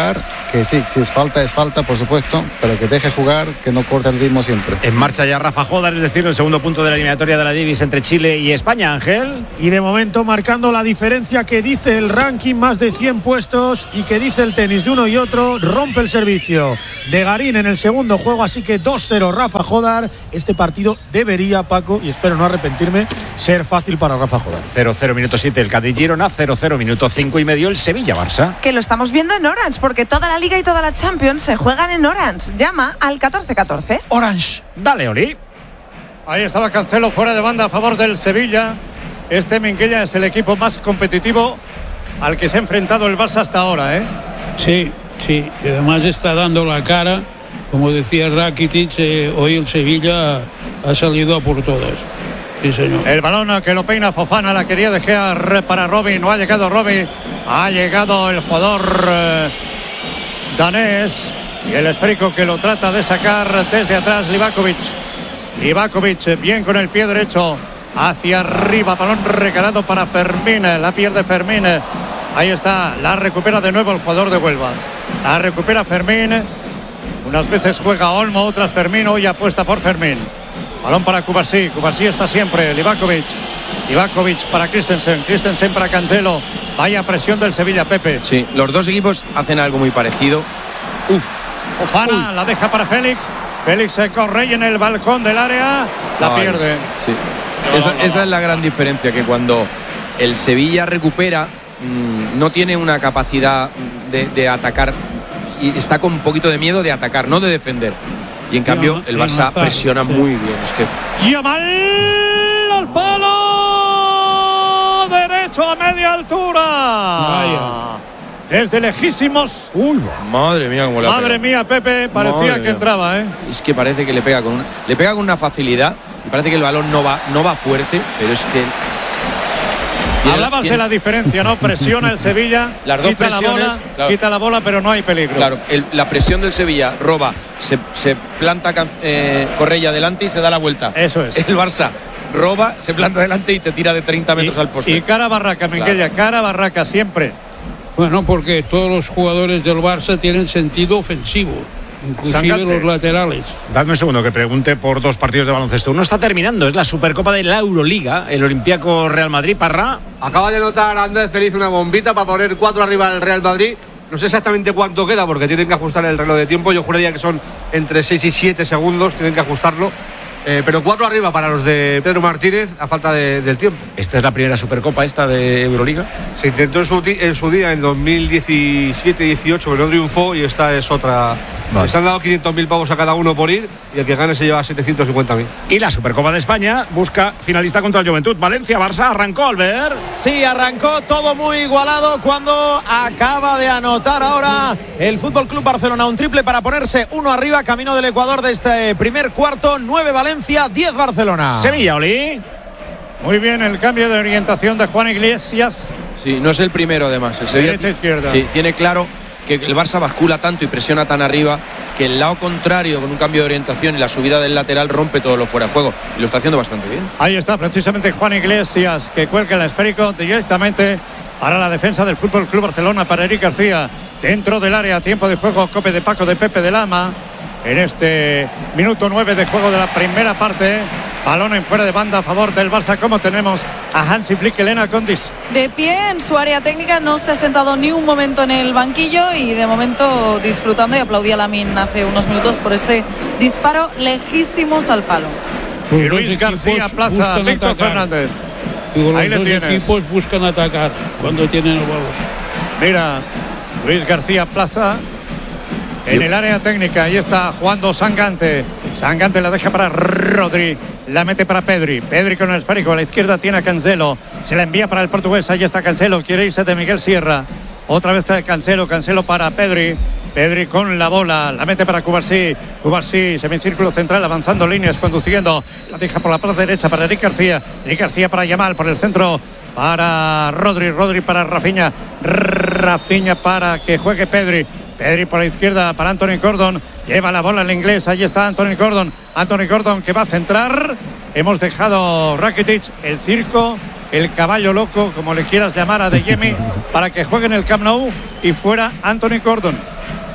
que sí, si es falta, es falta, por supuesto, pero que deje jugar, que no corte el ritmo siempre. En marcha ya Rafa Jódar, es decir, el segundo punto de la eliminatoria de la Davis entre Chile y España, Ángel. Y de momento marcando la diferencia que dice el ranking, más de cien puestos, y que dice el tenis de uno y otro, rompe el servicio de Garín en el segundo juego, así que dos cero Rafa Jódar. Este partido debería, Paco, y espero no arrepentirme, ser fácil para Rafa Jódar. cero cero minuto siete el Cádiz Girona, cero cero minuto cinco y medio el Sevilla Barça. Que lo estamos viendo en Orange, porque toda la Liga y toda la Champions se juegan en Orange. Llama al catorce catorce. Orange. Dale, Oli. Ahí estaba Cancelo fuera de banda a favor del Sevilla. Este Minguella es el equipo más competitivo al que se ha enfrentado el Barça hasta ahora, ¿eh? Sí, sí. Y además está dando la cara. Como decía Rakitic, eh, hoy el Sevilla ha salido a por todas. Sí, señor. El balón que lo peina Fofana, la quería dejar para Robin. No ha llegado Robin. Ha llegado el jugador eh, danés. Y el esférico que lo trata de sacar desde atrás, Livakovic. Livakovic bien con el pie derecho. Hacia arriba, balón regalado para Fermín. La pierde Fermín. Ahí está, la recupera de nuevo el jugador de Huelva. La recupera Fermín. Unas veces juega Olmo, otras Fermín. Hoy apuesta por Fermín. Balón para Cubarsí. Cubarsí está siempre. Livakovic. Livakovic para Christensen. Christensen para Cancelo. Vaya presión del Sevilla, Pepe. Sí, los dos equipos hacen algo muy parecido. Uf. Fofana la deja para Félix. Félix se corre en el balcón del área. La Ay, pierde. Sí. Esa, esa es la gran diferencia, que cuando el Sevilla recupera, mmm, no tiene una capacidad de, de atacar, y está con un poquito de miedo de atacar, no de defender. Y en cambio el Barça presiona muy bien. Es que Yamal al palo derecho a media altura. Vaya. Desde lejísimos. Uy, madre mía, cómo le Madre mía, Pepe, parecía Madre que mía. entraba, ¿eh? Es que parece que le pega con una, le pega con una facilidad, y parece que el balón no va, no va fuerte, pero es que tiene, hablabas tiene... de la diferencia, ¿no? Presiona el Sevilla, las dos quita presiones, la bola, claro. quita la bola, pero no hay peligro. Claro, el, la presión del Sevilla roba, se, se planta eh, Correia delante y se da la vuelta. Eso es. El Barça roba, se planta delante y te tira de treinta metros y, al poste. Y cara barraca, Minguella, claro. Cara barraca siempre. Bueno, porque todos los jugadores del Barça tienen sentido ofensivo, inclusive Sangante. Los laterales. Dadme un segundo que pregunte por dos partidos de baloncesto. Uno está terminando, es la Supercopa de la Euroliga, el Olympiacos Real Madrid. Parra. Acaba de anotar Andrés Feliz una bombita para poner cuatro arriba del Real Madrid. No sé exactamente cuánto queda porque tienen que ajustar el reloj de tiempo. Yo juraría que son entre seis y siete segundos, tienen que ajustarlo. Eh, pero cuatro arriba para los de Pedro Martínez a falta de, del tiempo. ¿Esta es la primera Supercopa esta de Euroliga? Se intentó en su, en su día en dos mil diecisiete dieciocho, pero no triunfó, y esta es otra. Vale. Les han dado quinientos mil pavos a cada uno por ir, y el que gane se lleva setecientos cincuenta mil. Y la Supercopa de España busca finalista contra el Juventud. Valencia, Barça, arrancó Albert. Sí, arrancó todo muy igualado cuando acaba de anotar ahora el F C Barcelona un triple para ponerse uno arriba, camino del Ecuador de este primer cuarto. Nueve Valencia, diez Barcelona. Sevilla, Oli. Muy bien el cambio de orientación de Juan Iglesias. Sí, no es el primero además. El Sevilla, derecha izquierda. Sí, tiene claro que el Barça bascula tanto y presiona tan arriba que el lado contrario, con un cambio de orientación y la subida del lateral, rompe todo lo fuera de juego, y lo está haciendo bastante bien. Ahí está precisamente Juan Iglesias, que cuelga el esférico directamente para la defensa del F C Barcelona, para Eric García, dentro del área. Tiempo de juego, cope de Paco de Pepe de Lama en este minuto nueve de juego de la primera parte. Balón en fuera de banda a favor del Barça. Como tenemos a Hansi Flick, Elena Condis. De pie en su área técnica, no se ha sentado ni un momento en el banquillo y de momento disfrutando, y aplaudía a Lamin hace unos minutos por ese disparo lejísimos al palo. Y Luis García Plaza, Víctor Fernández. Digo, los ahí le dos tienes. equipos buscan atacar cuando tienen el balón. Mira, Luis García Plaza en el área técnica. Ahí está jugando Sangante. Sangante la deja para Rodri. La mete para Pedri. Pedri con el esférico. A la izquierda tiene a Cancelo. Se la envía para el portugués. Ahí está Cancelo. Quiere irse de Miguel Sierra. Otra vez Cancelo. Cancelo para Pedri. Pedri con la bola. La mete para Cubarsí. Cubarsí, semicírculo central, avanzando líneas, conduciendo. La deja por la parte derecha para Eric García. Eric García para Yamal. Por el centro para Rodri. Rodri para Rafinha. Rafinha para que juegue Pedri. Pedri por la izquierda para Anthony Gordon. Lleva la bola el inglés. Ahí está Anthony Gordon. Anthony Gordon que va a centrar. Hemos dejado Rakitic, el circo, el caballo loco, como le quieras llamar, a De Jemi, para que juegue en el Camp Nou, y fuera Anthony Gordon.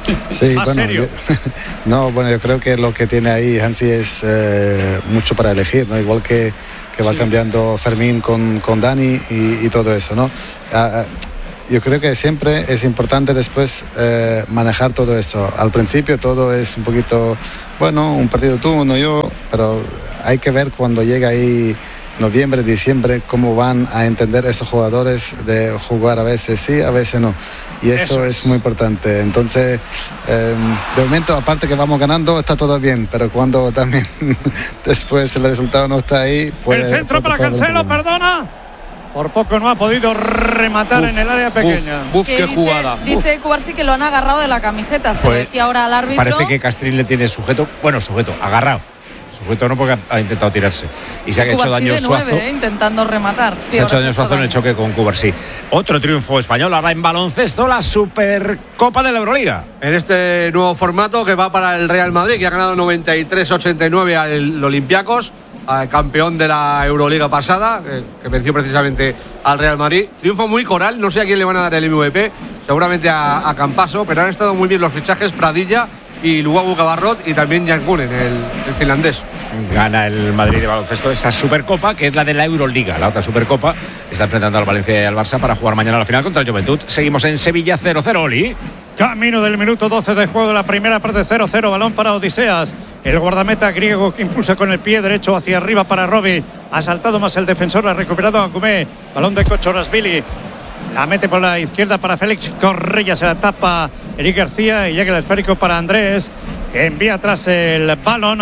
Sí, Más bueno, serio. yo- no, bueno, yo creo que lo que tiene ahí Hansi es eh, mucho para elegir, ¿no? Igual que, que va cambiando Fermín con, con Dani y, y todo eso, ¿no? Ah, ah, yo creo que siempre es importante después eh, manejar todo eso. Al principio todo es un poquito, bueno, un partido tú, uno yo, pero hay que ver cuando llega ahí noviembre, diciembre, cómo van a entender esos jugadores de jugar a veces sí, a veces no. Y eso, Eso es. es. muy importante. Entonces, eh, de momento, aparte que vamos ganando, está todo bien, pero cuando también después el resultado no está ahí, pues... El centro para Cancelo, perdona. Por poco no ha podido rematar Uf, en el área pequeña. Uf, Que qué dice- jugada. Dice Cubarsí que lo han agarrado de la camiseta. Se lo Pues, decía ahora al árbitro. Parece que Castrín le tiene sujeto, bueno, sujeto, agarrado. Sujeto no, porque ha, ha intentado tirarse. Y se ha hecho Cubarsí daño de Suazo. nueve, eh, intentando rematar. Sí, Se ha ahora hecho daño Suazo en el choque con Cubarsí. Otro triunfo español ahora en baloncesto, la Supercopa de la Euroliga. En este nuevo formato que va para el Real Madrid, que ha ganado noventa y tres ochenta y nueve al Olympiacos, al campeón de la Euroliga pasada, eh, que venció precisamente al Real Madrid. Triunfo muy coral, no sé a quién le van a dar el M V P, seguramente a, a Campaso, pero han estado muy bien los fichajes, Pradilla y Luabu Cabarrot y también Jan Kunen, el, el finlandés. Gana el Madrid de baloncesto esa Supercopa, que es la de la Euroliga. La otra Supercopa está enfrentando al Valencia y al Barça para jugar mañana la final contra el Juventud. Seguimos en Sevilla cero cero, Oli. Camino del minuto doce de juego de la primera parte, cero cero, balón para Odiseas. El guardameta griego que impulsa con el pie derecho hacia arriba para Robi. Ha saltado más el defensor, ha recuperado a Cumé. Balón de Kochorasvili. La mete por la izquierda para Félix Correia, se la tapa Eric García y llega el esférico para Andrés, que envía atrás el balón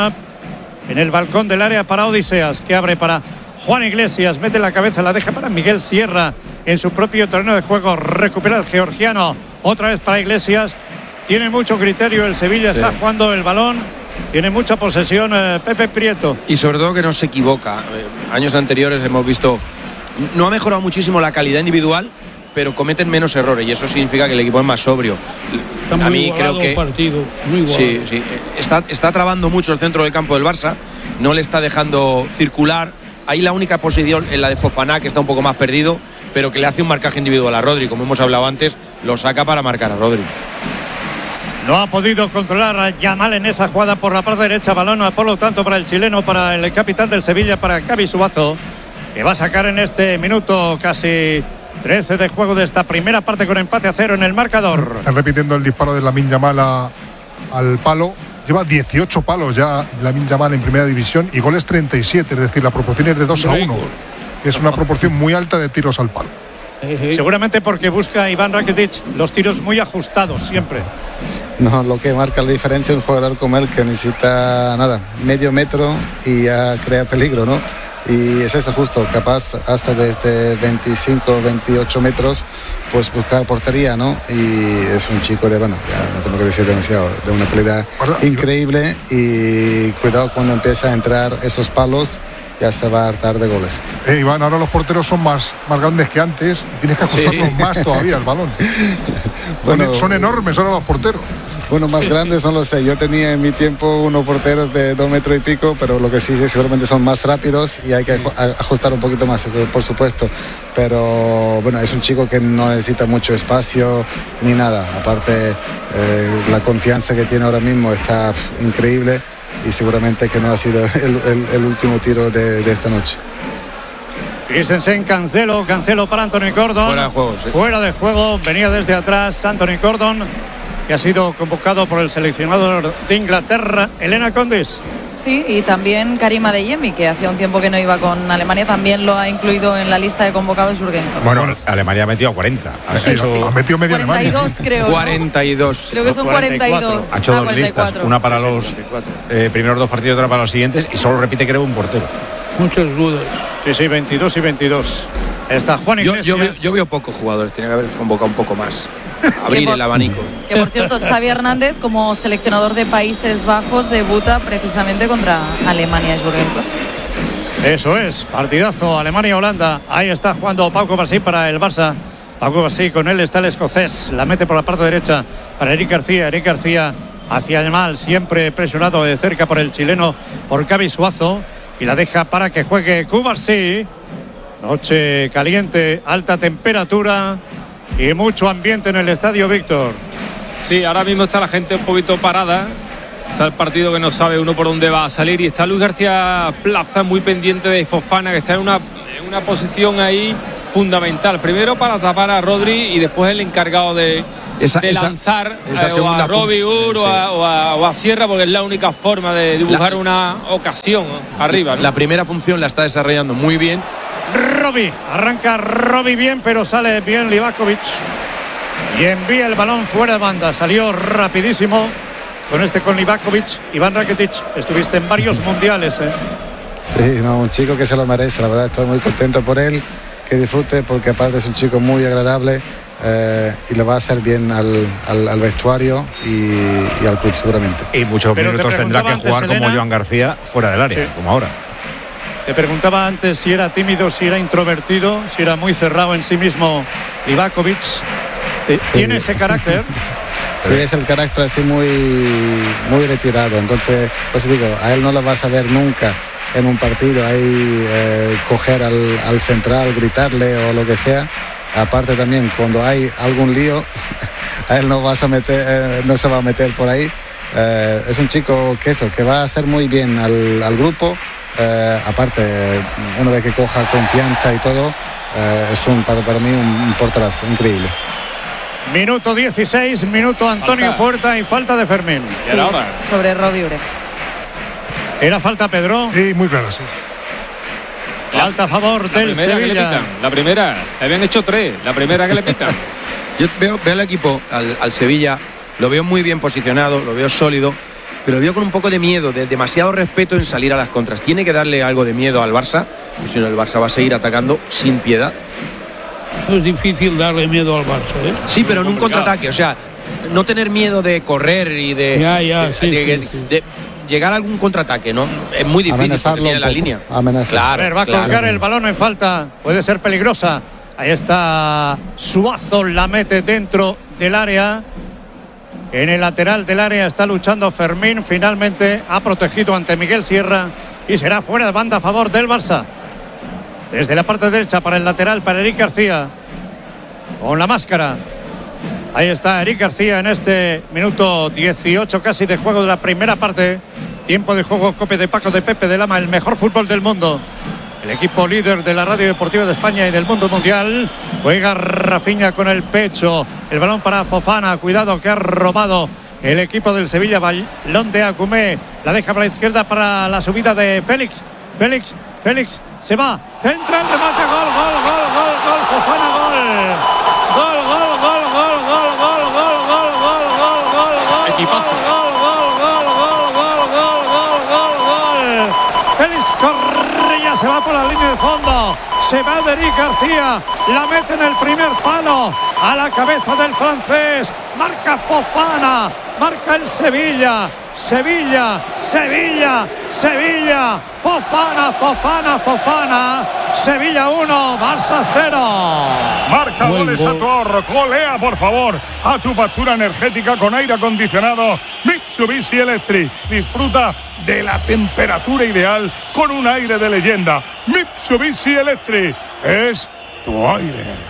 en el balcón del área para Odiseas, que abre para Juan Iglesias, mete la cabeza, la deja para Miguel Sierra en su propio terreno de juego, recupera el georgiano, otra vez para Iglesias, tiene mucho criterio el Sevilla, Sí. está jugando el balón, tiene mucha posesión eh, Pepe Prieto. Y sobre todo que no se equivoca. Eh, años anteriores hemos visto, no ha mejorado muchísimo la calidad individual, pero cometen menos errores y eso significa que el equipo es más sobrio. Está muy A mí igualado creo que el partido, muy igualado. sí, sí, está, está trabando mucho el centro del campo del Barça, no le está dejando circular. Ahí la única posición es la de Fofana, que está un poco más perdido, pero que le hace un marcaje individual a Rodri, como hemos hablado antes, lo saca para marcar a Rodri. No ha podido controlar a Yamal en esa jugada por la parte derecha, balón por lo tanto para el chileno, para el capitán del Sevilla, para Xavi Suazo, que va a sacar en este minuto casi trece de juego de esta primera parte con empate a cero en el marcador. Están repitiendo el disparo de Lamine Yamal a- al palo. Lleva dieciocho palos ya Lamine Yamal en primera división y goles treinta y siete, es decir, la proporción es de dos a uno, que es una proporción muy alta de tiros al palo. Seguramente porque busca Iván Rakitic los tiros muy ajustados siempre. No, lo que marca la diferencia es un jugador como él que necesita nada, medio metro y ya crea peligro, ¿no? Y es eso justo, capaz hasta desde veinticinco, veintiocho metros, pues buscar portería, ¿no? Y es un chico de, bueno, ya no tengo que decir demasiado, de una calidad increíble y cuidado cuando empieza a entrar esos palos, ya se va a hartar de goles. Eh, Iván, ahora los porteros son más, más grandes que antes y tienes que ajustarlos Sí. más todavía el balón. Bueno, son, son enormes ahora los porteros. Bueno, más grandes no lo sé. Yo tenía en mi tiempo unos porteros de dos metros y pico, pero lo que sí sí, seguramente son más rápidos y hay que aju- a- ajustar un poquito más, eso por supuesto. Pero bueno, es un chico que no necesita mucho espacio ni nada. Aparte, eh, la confianza que tiene ahora mismo está pf, increíble y seguramente que no ha sido el, el- el último tiro de, de esta noche. Christensen, Cancelo, Cancelo para Anthony Gordon. Fuera de juego, sí. Fuera de juego, venía desde atrás Anthony Gordon, que ha sido convocado por el seleccionador de Inglaterra, Elena Condis. Sí, y también Karim Adeyemi, que hacía un tiempo que no iba con Alemania, también lo ha incluido en la lista de convocados Jürgen Klopp. Bueno, Alemania ha metido cuarenta. Ha Sí, hecho, sí. Ha metido media cuarenta y dos creo, ¿no? cuarenta y dos. Creo que son cuarenta y dos. ha hecho Ah, dos cuarenta y listas, cuatro. una para los eh, primeros dos partidos y otra para los siguientes, y solo repite creo un portero. Muchas dudas. Sí, sí, veintidós y veintidós. Está Juan Yo, Iglesias. yo, veo, yo veo pocos jugadores, tenía que haber convocado un poco más. Abrir por- el abanico. Que por cierto, Xavi Hernández, como seleccionador de Países Bajos, debuta precisamente contra Alemania y Jürgen Klopp. Eso es, partidazo Alemania-Holanda. Ahí está jugando Pau Kovacic para el Barça. Pau Kovacic, con él está el escocés. La mete por la parte derecha para Eric García. Eric García hacia Yamal, siempre presionado de cerca por el chileno, por Xavi Suazo. Y la deja para que juegue Kovacic. Noche caliente, alta temperatura y mucho ambiente en el estadio Víctor. Sí, ahora mismo está la gente un poquito parada. Está el partido que no sabe uno por dónde va a salir. Y está Luis García Plaza muy pendiente de Fofana, que está en una, en una posición ahí fundamental. Primero para tapar a Rodri y después el encargado de, esa, de esa, lanzar esa eh, o a Robbie Ur sí. o, a, o, a, o a Sierra, porque es la única forma de dibujar la, una ocasión ¿no? arriba. ¿no? La primera función la está desarrollando muy bien. Robbie, arranca Robbie bien, pero sale bien Livakovic y envía el balón fuera de banda. Salió rapidísimo con este con Livakovic. Iván Rakitic, estuviste en varios mundiales. ¿eh? Sí, no, un chico que se lo merece, la verdad estoy muy contento por él, que disfrute porque aparte es un chico muy agradable eh, y le va a hacer bien al, al, al vestuario y, y al club seguramente. Y muchos Pero minutos tendrá que jugar antes, como Joan García fuera del área, sí. como ahora. Te preguntaba antes si era tímido, si era introvertido, si era muy cerrado en sí mismo Livakovic. ¿Tiene sí. ese carácter? Sí, es el carácter así muy, muy retirado. Entonces, pues digo, a él no lo vas a ver nunca en un partido ahí eh, coger al, al central, gritarle o lo que sea. Aparte también cuando hay algún lío, a él no vas a meter, eh, no se va a meter por ahí. Eh, es un chico que eso, que va a hacer muy bien al, al grupo. Eh, aparte, una vez que coja confianza y todo, eh, es un para, para mí un, un porterazo increíble. Minuto dieciséis, minuto Antonio falta. Puerta y falta de Fermín. Sí, sobre Robbie Ure. ¿Era falta, Pedro? Sí, muy clara, sí. Falta a favor la del Sevilla. La primera, le habían hecho tres, la primera que le pitan. Yo veo, veo al equipo, al, al Sevilla, lo veo muy bien posicionado, lo veo sólido, pero lo veo con un poco de miedo, de demasiado respeto en salir a las contras. Tiene que darle algo de miedo al Barça, pues si no el Barça va a seguir atacando sin piedad. Es difícil darle miedo al Barça, ¿eh? Sí, pero en un contraataque, o sea, no tener miedo de correr y de, ya, ya, de, sí, de, sí, de, sí. de llegar a algún contraataque, ¿no? Es muy difícil porque tiene la línea. Amenazar. Claro, a ver, va a claro. colgar el balón en falta, puede ser peligrosa. Ahí está Suazo, la mete dentro del área. En el lateral del área está luchando Fermín, finalmente ha protegido ante Miguel Sierra y será fuera de banda a favor del Barça. Desde la parte derecha para el lateral, para Eric García, con la máscara. Ahí está Eric García en este minuto dieciocho casi de juego de la primera parte. Tiempo de juego, Cope de Paco de Pepe de Lama, el mejor fútbol del mundo. El equipo líder de la Radio Deportiva de España y del mundo mundial. Juega Rafinha con el pecho. El balón para Fofana. Cuidado que ha robado el equipo del Sevilla. Balón de Agumé. La deja para la izquierda para la subida de Félix. Félix, Félix se va. Centra el remate. Gol, gol, gol, gol, gol. Fofana, gol. Gol, gol, gol, gol, gol, gol, gol, gol, gol, gol, gol, gol. Equipazo. Gol, gol, gol, gol, gol, gol, gol, gol, gol. Félix Correa se va por la línea de fondo. Se va de Eric García. La mete en el primer palo. A la cabeza del francés. Marca Fofana. Marca el Sevilla. Sevilla, Sevilla, Sevilla, Fofana, Fofana, Fofana, Sevilla uno, Barça cero. Marca Buen goles gol. a tu ahorro, colea por favor a tu factura energética con aire acondicionado Mitsubishi Electric. Disfruta de la temperatura ideal con un aire de leyenda. Mitsubishi Electric es tu aire.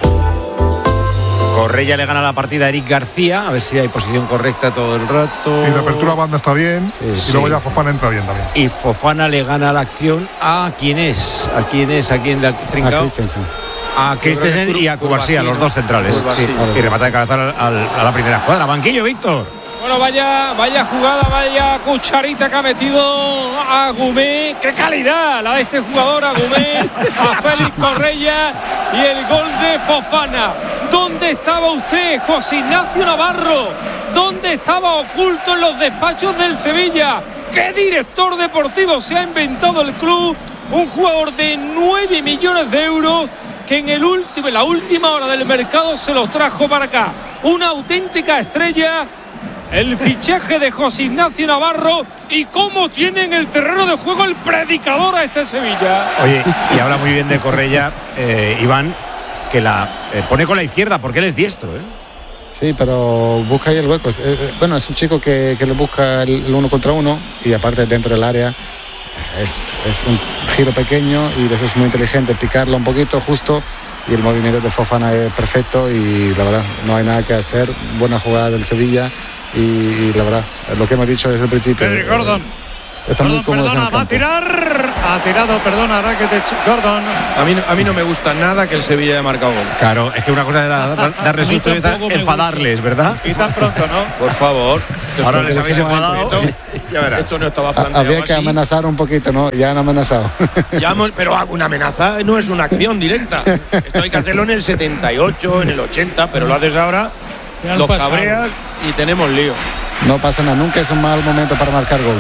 Correa le gana la partida a Eric García, a ver si hay posición correcta todo el rato. Y la apertura banda está bien, sí, y sí. luego ya Fofana entra bien también. Y Fofana le gana la acción a quién es, a quién es, a quién le ha trincado. A Christensen. A Christensen y a Cubarsía, los dos centrales. Sí. Y remata de cabeza al, al, a la primera escuadra. Banquillo, Víctor. Bueno, vaya, vaya jugada, vaya cucharita que ha metido Agumé. ¡Qué calidad la de este jugador, Agumé! A Félix Correa y el gol de Fofana. ¿Dónde estaba usted, José Ignacio Navarro? ¿Dónde estaba oculto en los despachos del Sevilla? ¿Qué director deportivo se ha inventado el club? Un jugador de nueve millones de euros que en, el último, en la última hora del mercado se lo trajo para acá. Una auténtica estrella. El fichaje de José Ignacio Navarro y cómo tiene en el terreno de juego el predicador a este Sevilla. Oye, y habla muy bien de Correa, eh, Iván, que la eh, pone con la izquierda porque él es diestro, ¿eh? Sí, pero busca ahí el hueco. Eh, eh, bueno, es un chico que, que le busca el, el uno contra uno y aparte dentro del área es, es un giro pequeño y eso es muy inteligente, picarlo un poquito justo y el movimiento de Fofana es perfecto y la verdad no hay nada que hacer. Buena jugada del Sevilla y, y la verdad lo que hemos dicho desde el principio. Pedri, Gordon. Está muy Gordon, cómodo en perdona, el va a campo. tirar. Ha tirado, perdona, Rakitic, Gordon. A mí, no- a mí no me gusta nada que el Sevilla haya marcado gol. Claro, es que una cosa es dar- darle susto y otra enfadarles, ¿verdad? Y tan pronto, ¿no? Por favor. Ahora les habéis enfadado. Ya verás. Esto no estaba Ha- planteado Había que así. amenazar un poquito, ¿no? Ya han amenazado. Ya hemos- pero una amenaza no es una acción directa. Esto hay que hacerlo en el setenta y ocho, en el ochenta, pero lo haces ahora, Ya han los pasado. cabreas y tenemos lío. No pasa nada, nunca es un mal momento para marcar gol.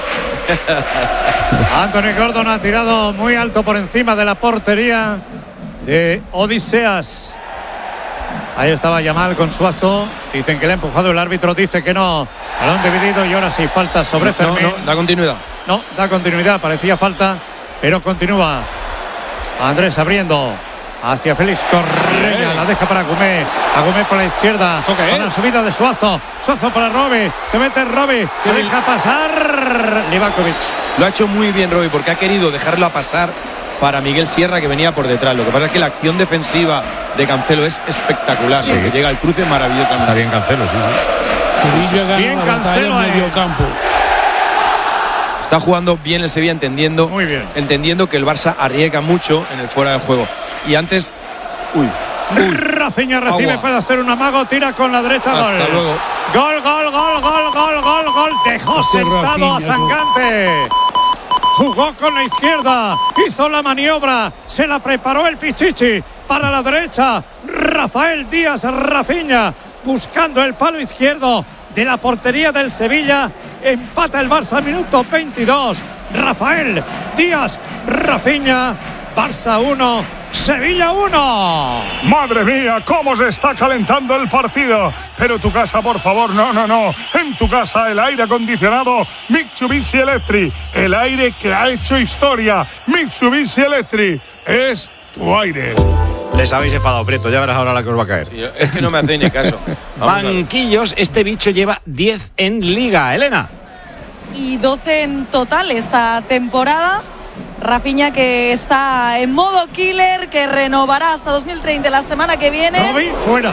Anthony Gordon ha tirado muy alto por encima de la portería de Odiseas. Ahí estaba Yamal con Suazo. Dicen que le ha empujado el árbitro, dice que no. Balón dividido y ahora sí falta sobre No, Fermín. no, da continuidad. No, da continuidad, parecía falta, pero continúa. Andrés abriendo hacia Félix Correia, la deja para Agumé. Agumé por la izquierda, qué con es? la subida de Suazo. Suazo para Robi, se mete Robi, se deja pasar Livakovic. Lo ha hecho muy bien Roy porque ha querido dejarlo pasar para Miguel Sierra, que venía por detrás. Lo que pasa es que la acción defensiva de Cancelo es espectacular, Sí. porque llega al cruce maravillosamente. Está bien Cancelo, sí. Sevilla gana Bien la batalla Cancelo en ahí. medio campo. Está jugando bien el Sevilla, entendiendo, Muy bien. entendiendo que el Barça arriesga mucho en el fuera de juego. Y antes, uy, Rafinha recibe, Agua. puede hacer un amago, tira con la derecha. Hasta Gol. luego. Gol, gol, gol, gol, gol, gol, gol. Dejó Este sentado Rafinha, a tú. Sangante. Jugó con la izquierda, hizo la maniobra, se la preparó el Pichichi para la derecha. Rafael Díaz Rafinha buscando el palo izquierdo de la portería del Sevilla. Empata el Barça, minuto veintidós. Rafael Díaz Rafinha. Barça uno, Sevilla uno. Madre mía, cómo se está calentando el partido. Pero tu casa, por favor, no, no, no. En tu casa el aire acondicionado Mitsubishi Electric. El aire que ha hecho historia. Mitsubishi Electric es tu aire. Les habéis enfadado, Prieto, ya verás ahora la que os va a caer. es que no me hacéis ni caso. Vamos a ver. Banquillos, este bicho lleva diez en Liga, Elena. Y doce en total esta temporada. Rafinha, que está en modo killer, que renovará hasta dos mil treinta la semana que viene. Robi, fuera.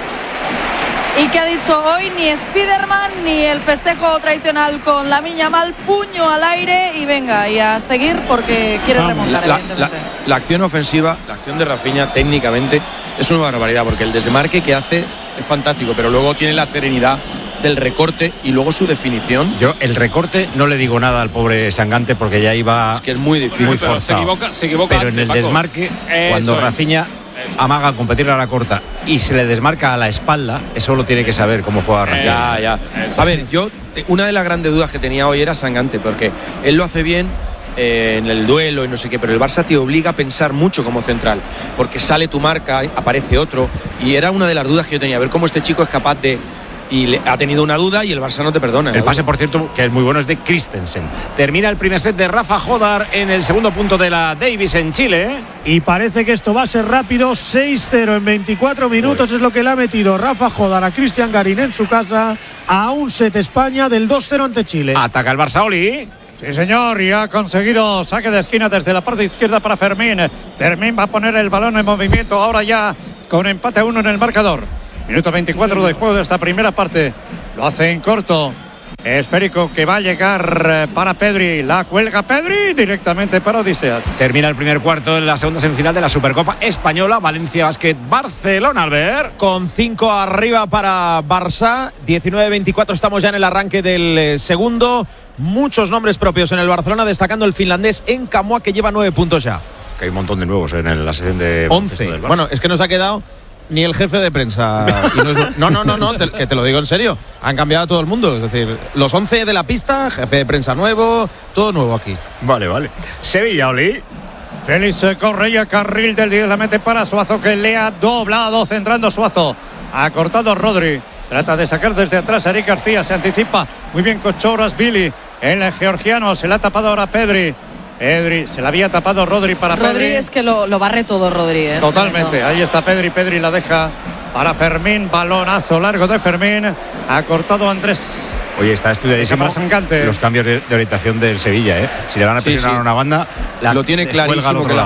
Y que ha dicho hoy ni Spiderman ni el festejo tradicional con la miña mal, puño al aire y venga, y a seguir porque quiere remontar, La, evidentemente. la- la acción ofensiva, la acción de Rafinha técnicamente es una barbaridad, porque el desmarque que hace es fantástico, pero luego tiene la serenidad del recorte y luego su definición. Yo el recorte no le digo nada al pobre Sangante porque ya iba Es que es muy difícil. muy Pero se forzado. equivoca, se equivoca Pero en antes, el Paco. desmarque, Eso cuando es. Rafinha amaga a competir a la corta y se le desmarca a la espalda, eso lo tiene que saber cómo juega Rafinha. Ya, ya. A ver, yo, te- una de las grandes dudas que tenía hoy era Sangante, porque él lo hace bien eh, en el duelo y no sé qué, pero el Barça te obliga a pensar mucho como central, porque sale tu marca, aparece otro, y era una de las dudas que yo tenía, a ver cómo este chico es capaz de... Y le, ha tenido una duda y el Barça no te perdona. El pase, por cierto, que es muy bueno, es de Christensen. Termina el primer set de Rafa Jodar en el segundo punto de la Davis en Chile. Y parece que esto va a ser rápido. seis cero en veinticuatro minutos es lo que le ha metido Rafa Jodar a Cristian Garín en su casa, a un set España del dos cero ante Chile. Ataca el Barça, Oli. Sí, señor, y ha conseguido saque de esquina desde la parte izquierda para Fermín. Fermín va a poner el balón en movimiento ahora ya con empate a uno en el marcador. Minuto veinticuatro de juego de esta primera parte. Lo hace en corto. Esférico que va a llegar eh, para Pedri. La cuelga Pedri directamente para Odiseas. Termina el primer cuarto en la segunda semifinal de la Supercopa Española. Valencia Basket Barcelona, Albert. Con cinco arriba para Barça. diecinueve veinticuatro estamos ya en el arranque del eh, segundo. Muchos nombres propios en el Barcelona, destacando el finlandés Enkamua, que lleva nueve puntos ya. Que hay un montón de nuevos en la sección de once. Bueno, es que nos ha quedado ni el jefe de prensa. Y no, es, no, no, no, no te, que te lo digo en serio. Han cambiado a todo el mundo. Es decir, los once de la pista, jefe de prensa nuevo, todo nuevo aquí. Vale, vale. Sevilla, Oli. Félix Correia, carril del diez, la mete para Suazo, que le ha doblado, centrando Suazo. Ha cortado Rodri. Trata de sacar desde atrás a Eric García, se anticipa. Muy bien Kochoras Billy. El georgiano se la ha tapado ahora Pedri. Pedri, se la había tapado Rodri para Rodri Pedri. es que lo, lo barre todo Rodri. ¿eh? Totalmente, ahí está Pedri, Pedri la deja para Fermín, balonazo largo de Fermín, ha cortado Andrés. Oye, está estudiadísimo los cambios de, de orientación del Sevilla, ¿eh? Si le van a Sí, presionar sí. a una banda, la lo tiene cuelga al clarísimo otro que la, lado.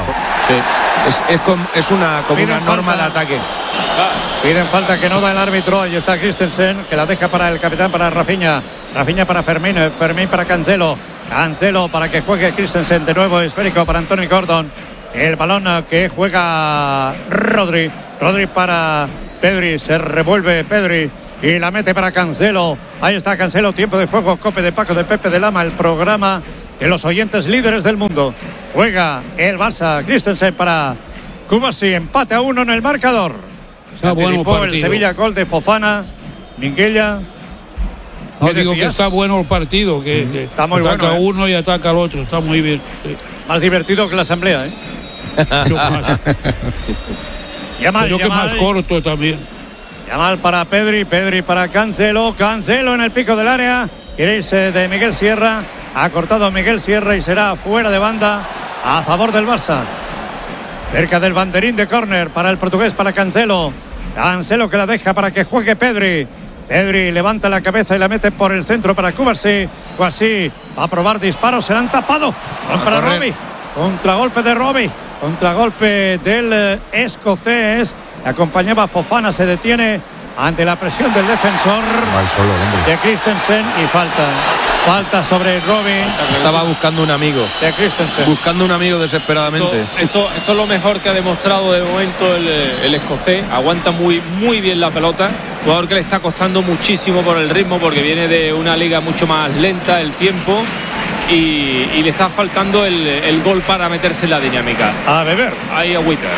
Sí, es, es, com, es una, como una norma de ataque. Piden falta que no da el árbitro. Ahí está Christensen, que la deja para el capitán, para Rafinha. Rafinha para Fermín, Fermín para Cancelo. Cancelo para que juegue Christensen. De nuevo esférico para Anthony Gordon. El balón que juega Rodri. Rodri para Pedri. Se revuelve Pedri y la mete para Cancelo. Ahí está Cancelo. Tiempo de juego. Cope de Paco de Pepe de Lama. El programa de los oyentes líderes del mundo. Juega el Barça. Christensen para Kubasi. Empate a uno en el marcador. Se anticipó el Sevilla, gol de Fofana. Minguella. No, digo que está bueno el partido, que, mm, que está muy ataca bueno, ¿eh? uno y ataca al otro, está muy bien. Sí. Más divertido que la asamblea, ¿eh? Mucho más. Yamal, Creo que más corto también. Yamal para Pedri, Pedri para Cancelo, Cancelo en el pico del área. Queréis de Miguel Sierra, ha cortado Miguel Sierra y será fuera de banda a favor del Barça. Cerca del banderín de córner para el portugués, para Cancelo. Cancelo que la deja para que juegue Pedri. Pedri levanta la cabeza y la mete por el centro para Kubasi. Kubasi va a probar disparos, se la han tapado. Para Robbie. Contragolpe de Robbie. Contragolpe del eh, escocés. Acompañaba Fofana, se detiene ante la presión del defensor solo, de Christensen y falta. Falta sobre Robin. Estaba buscando un amigo. De Christensen. Buscando un amigo desesperadamente. Esto, esto, esto es lo mejor que ha demostrado de momento el, el escocés. Aguanta muy, muy bien la pelota. Jugador que le está costando muchísimo por el ritmo, porque viene de una liga mucho más lenta el tiempo. Y, y le está faltando el, el gol para meterse en la dinámica. A beber. Ahí agüita.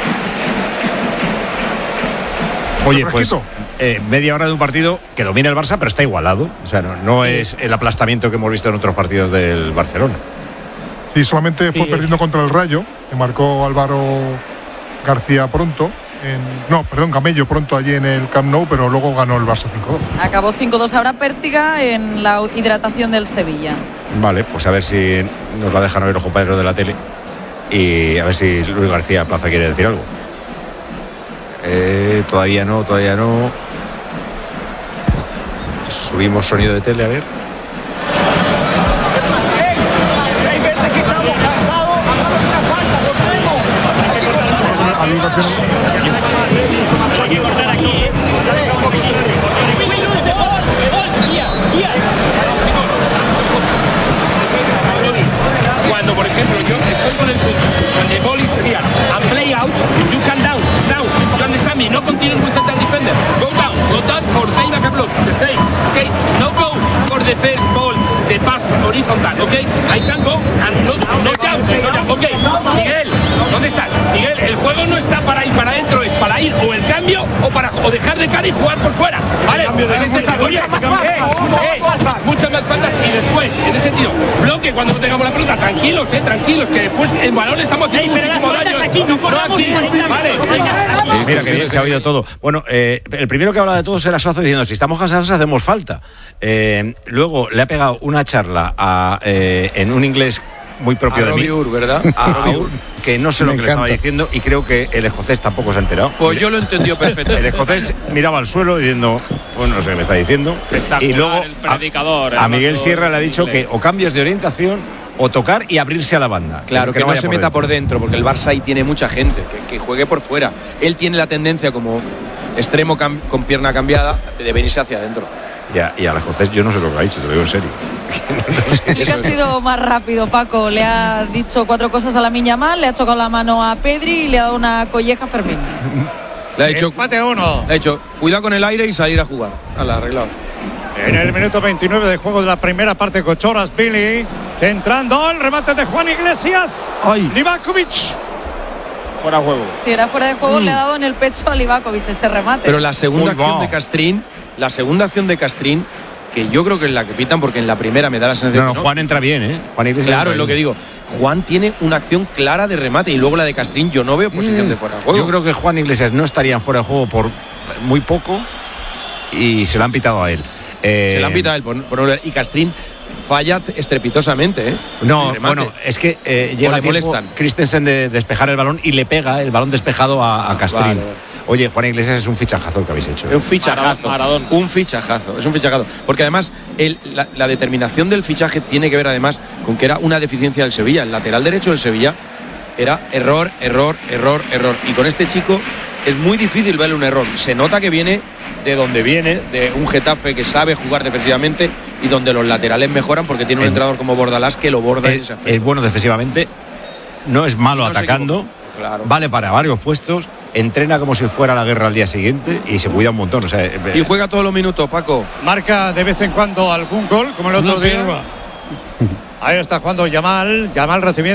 Oye, pues eh, media hora de un partido que domina el Barça, pero está igualado. O sea, no, no es el aplastamiento que hemos visto en otros partidos del Barcelona. Sí, solamente fue sí, perdiendo contra el Rayo, que marcó Álvaro García pronto. En, no, perdón, Camello pronto allí en el Camp Nou, pero luego ganó el Barça cinco dos. Acabó cinco dos. Ahora Pértiga en la hidratación del Sevilla. Vale, pues a ver si nos la dejan oír los compañeros de la tele. Y a ver si Luis García Plaza quiere decir algo. Eh, todavía no, todavía no. Subimos sonido de tele, a ver. Seis veces que estamos cansados, hagamos una falta, lo sabemos. Hay que cortar aquí, ¿eh? Cuando, por ejemplo, yo estoy con el punto, when the ball is here and play out, you can down, down. You understand me? No continue with the defender. Go down, go down for play back a block. The same, okay? No go for the first ball, the pass horizontal, okay? I can go and no, no jump, no jump. Okay, Miguel, ¿dónde está? Miguel, el juego no está para ir para adentro, es para ir o el cambio o para o dejar de cara y jugar por fuera. Vale, en ese sentido, oye, muchas más faltas, muchas más faltas y después, en ese sentido, bloque cuando no tengamos la pelota, tranquilos, eh, tranquilos, que después el balón le estamos haciendo hey, muchísimo daño. Aquí, no no así, vale. Mira que bien, se ha oído todo. Bueno, eh, el primero que habla de todo era Suazo diciendo, si estamos cansados hacemos falta. Eh, luego le ha pegado una charla a, eh, en un inglés muy propio a de mí, Ur, ¿verdad? A Ur, que no sé Me lo que encanta. le estaba diciendo y creo que el escocés tampoco se ha enterado. Pues yo lo entendió perfectamente. El escocés miraba al suelo diciendo, bueno, no sé qué me está diciendo. Y luego el predicador, a, a Miguel Sierra le ha dicho que o cambios de orientación o tocar y abrirse a la banda. Claro, que, que no, no se meta por dentro, porque el Barça ahí tiene mucha gente, que, que juegue por fuera. Él tiene la tendencia como extremo cam, con pierna cambiada de venirse hacia adentro. Ya, y al escocés yo no sé lo que ha dicho, te lo digo en serio. No sé. El que ha sido más rápido, Paco. Le ha dicho cuatro cosas a Lamine Yamal, le ha chocado la mano a Pedri y le ha dado una colleja a Fermín. Le ha dicho, empate uno. Le ha dicho, cuidado con el aire y salir a jugar. Hala, arreglado. En el minuto veintinueve de juego de la primera parte, Kochoras, Billy, centrando el remate de Juan Iglesias. ¡Ay! Livakovic. Fuera de juego. Si era fuera de juego, mm. le ha dado en el pecho a Livakovic ese remate. Pero la segunda Uy, acción wow. de Castrín, la segunda acción de Castrín, que yo creo que es la que pitan, porque en la primera me da la sensación. No, no, que no. Juan entra bien, ¿eh? Juan Iglesias. Claro, es lo que digo. Juan tiene una acción clara de remate y luego la de Castrín, yo no veo posición mm. de fuera de juego. Yo creo que Juan Iglesias no estaría en fuera de juego por muy poco y se lo han pitado a él. Eh, se la han pitado a él por, por, y Castrín falla estrepitosamente, ¿eh? No, bueno, es que eh, llega tiempo Christensen de despejar el balón y le pega el balón despejado a, a Castrín. Vale, vale. Oye, Juan Iglesias es un fichajazo el que habéis hecho. Es un fichajazo. Maradón. Un fichajazo, es un fichajazo. Porque además el, la, la determinación del fichaje tiene que ver además con que era una deficiencia del Sevilla. El lateral derecho del Sevilla era error, error, error, error. Y con este chico es muy difícil verle un error. Se nota que viene de donde viene, de un Getafe que sabe jugar defensivamente y donde los laterales mejoran porque tiene un el, entrenador como Bordalás que lo borda. El, es bueno defensivamente, no es malo no atacando, claro. Vale para varios puestos, entrena como si fuera la guerra al día siguiente y se cuida un montón. O sea, y juega todos los minutos, Paco. Marca de vez en cuando algún gol, como el otro no día. Ahí está jugando Yamal, Yamal recibiendo.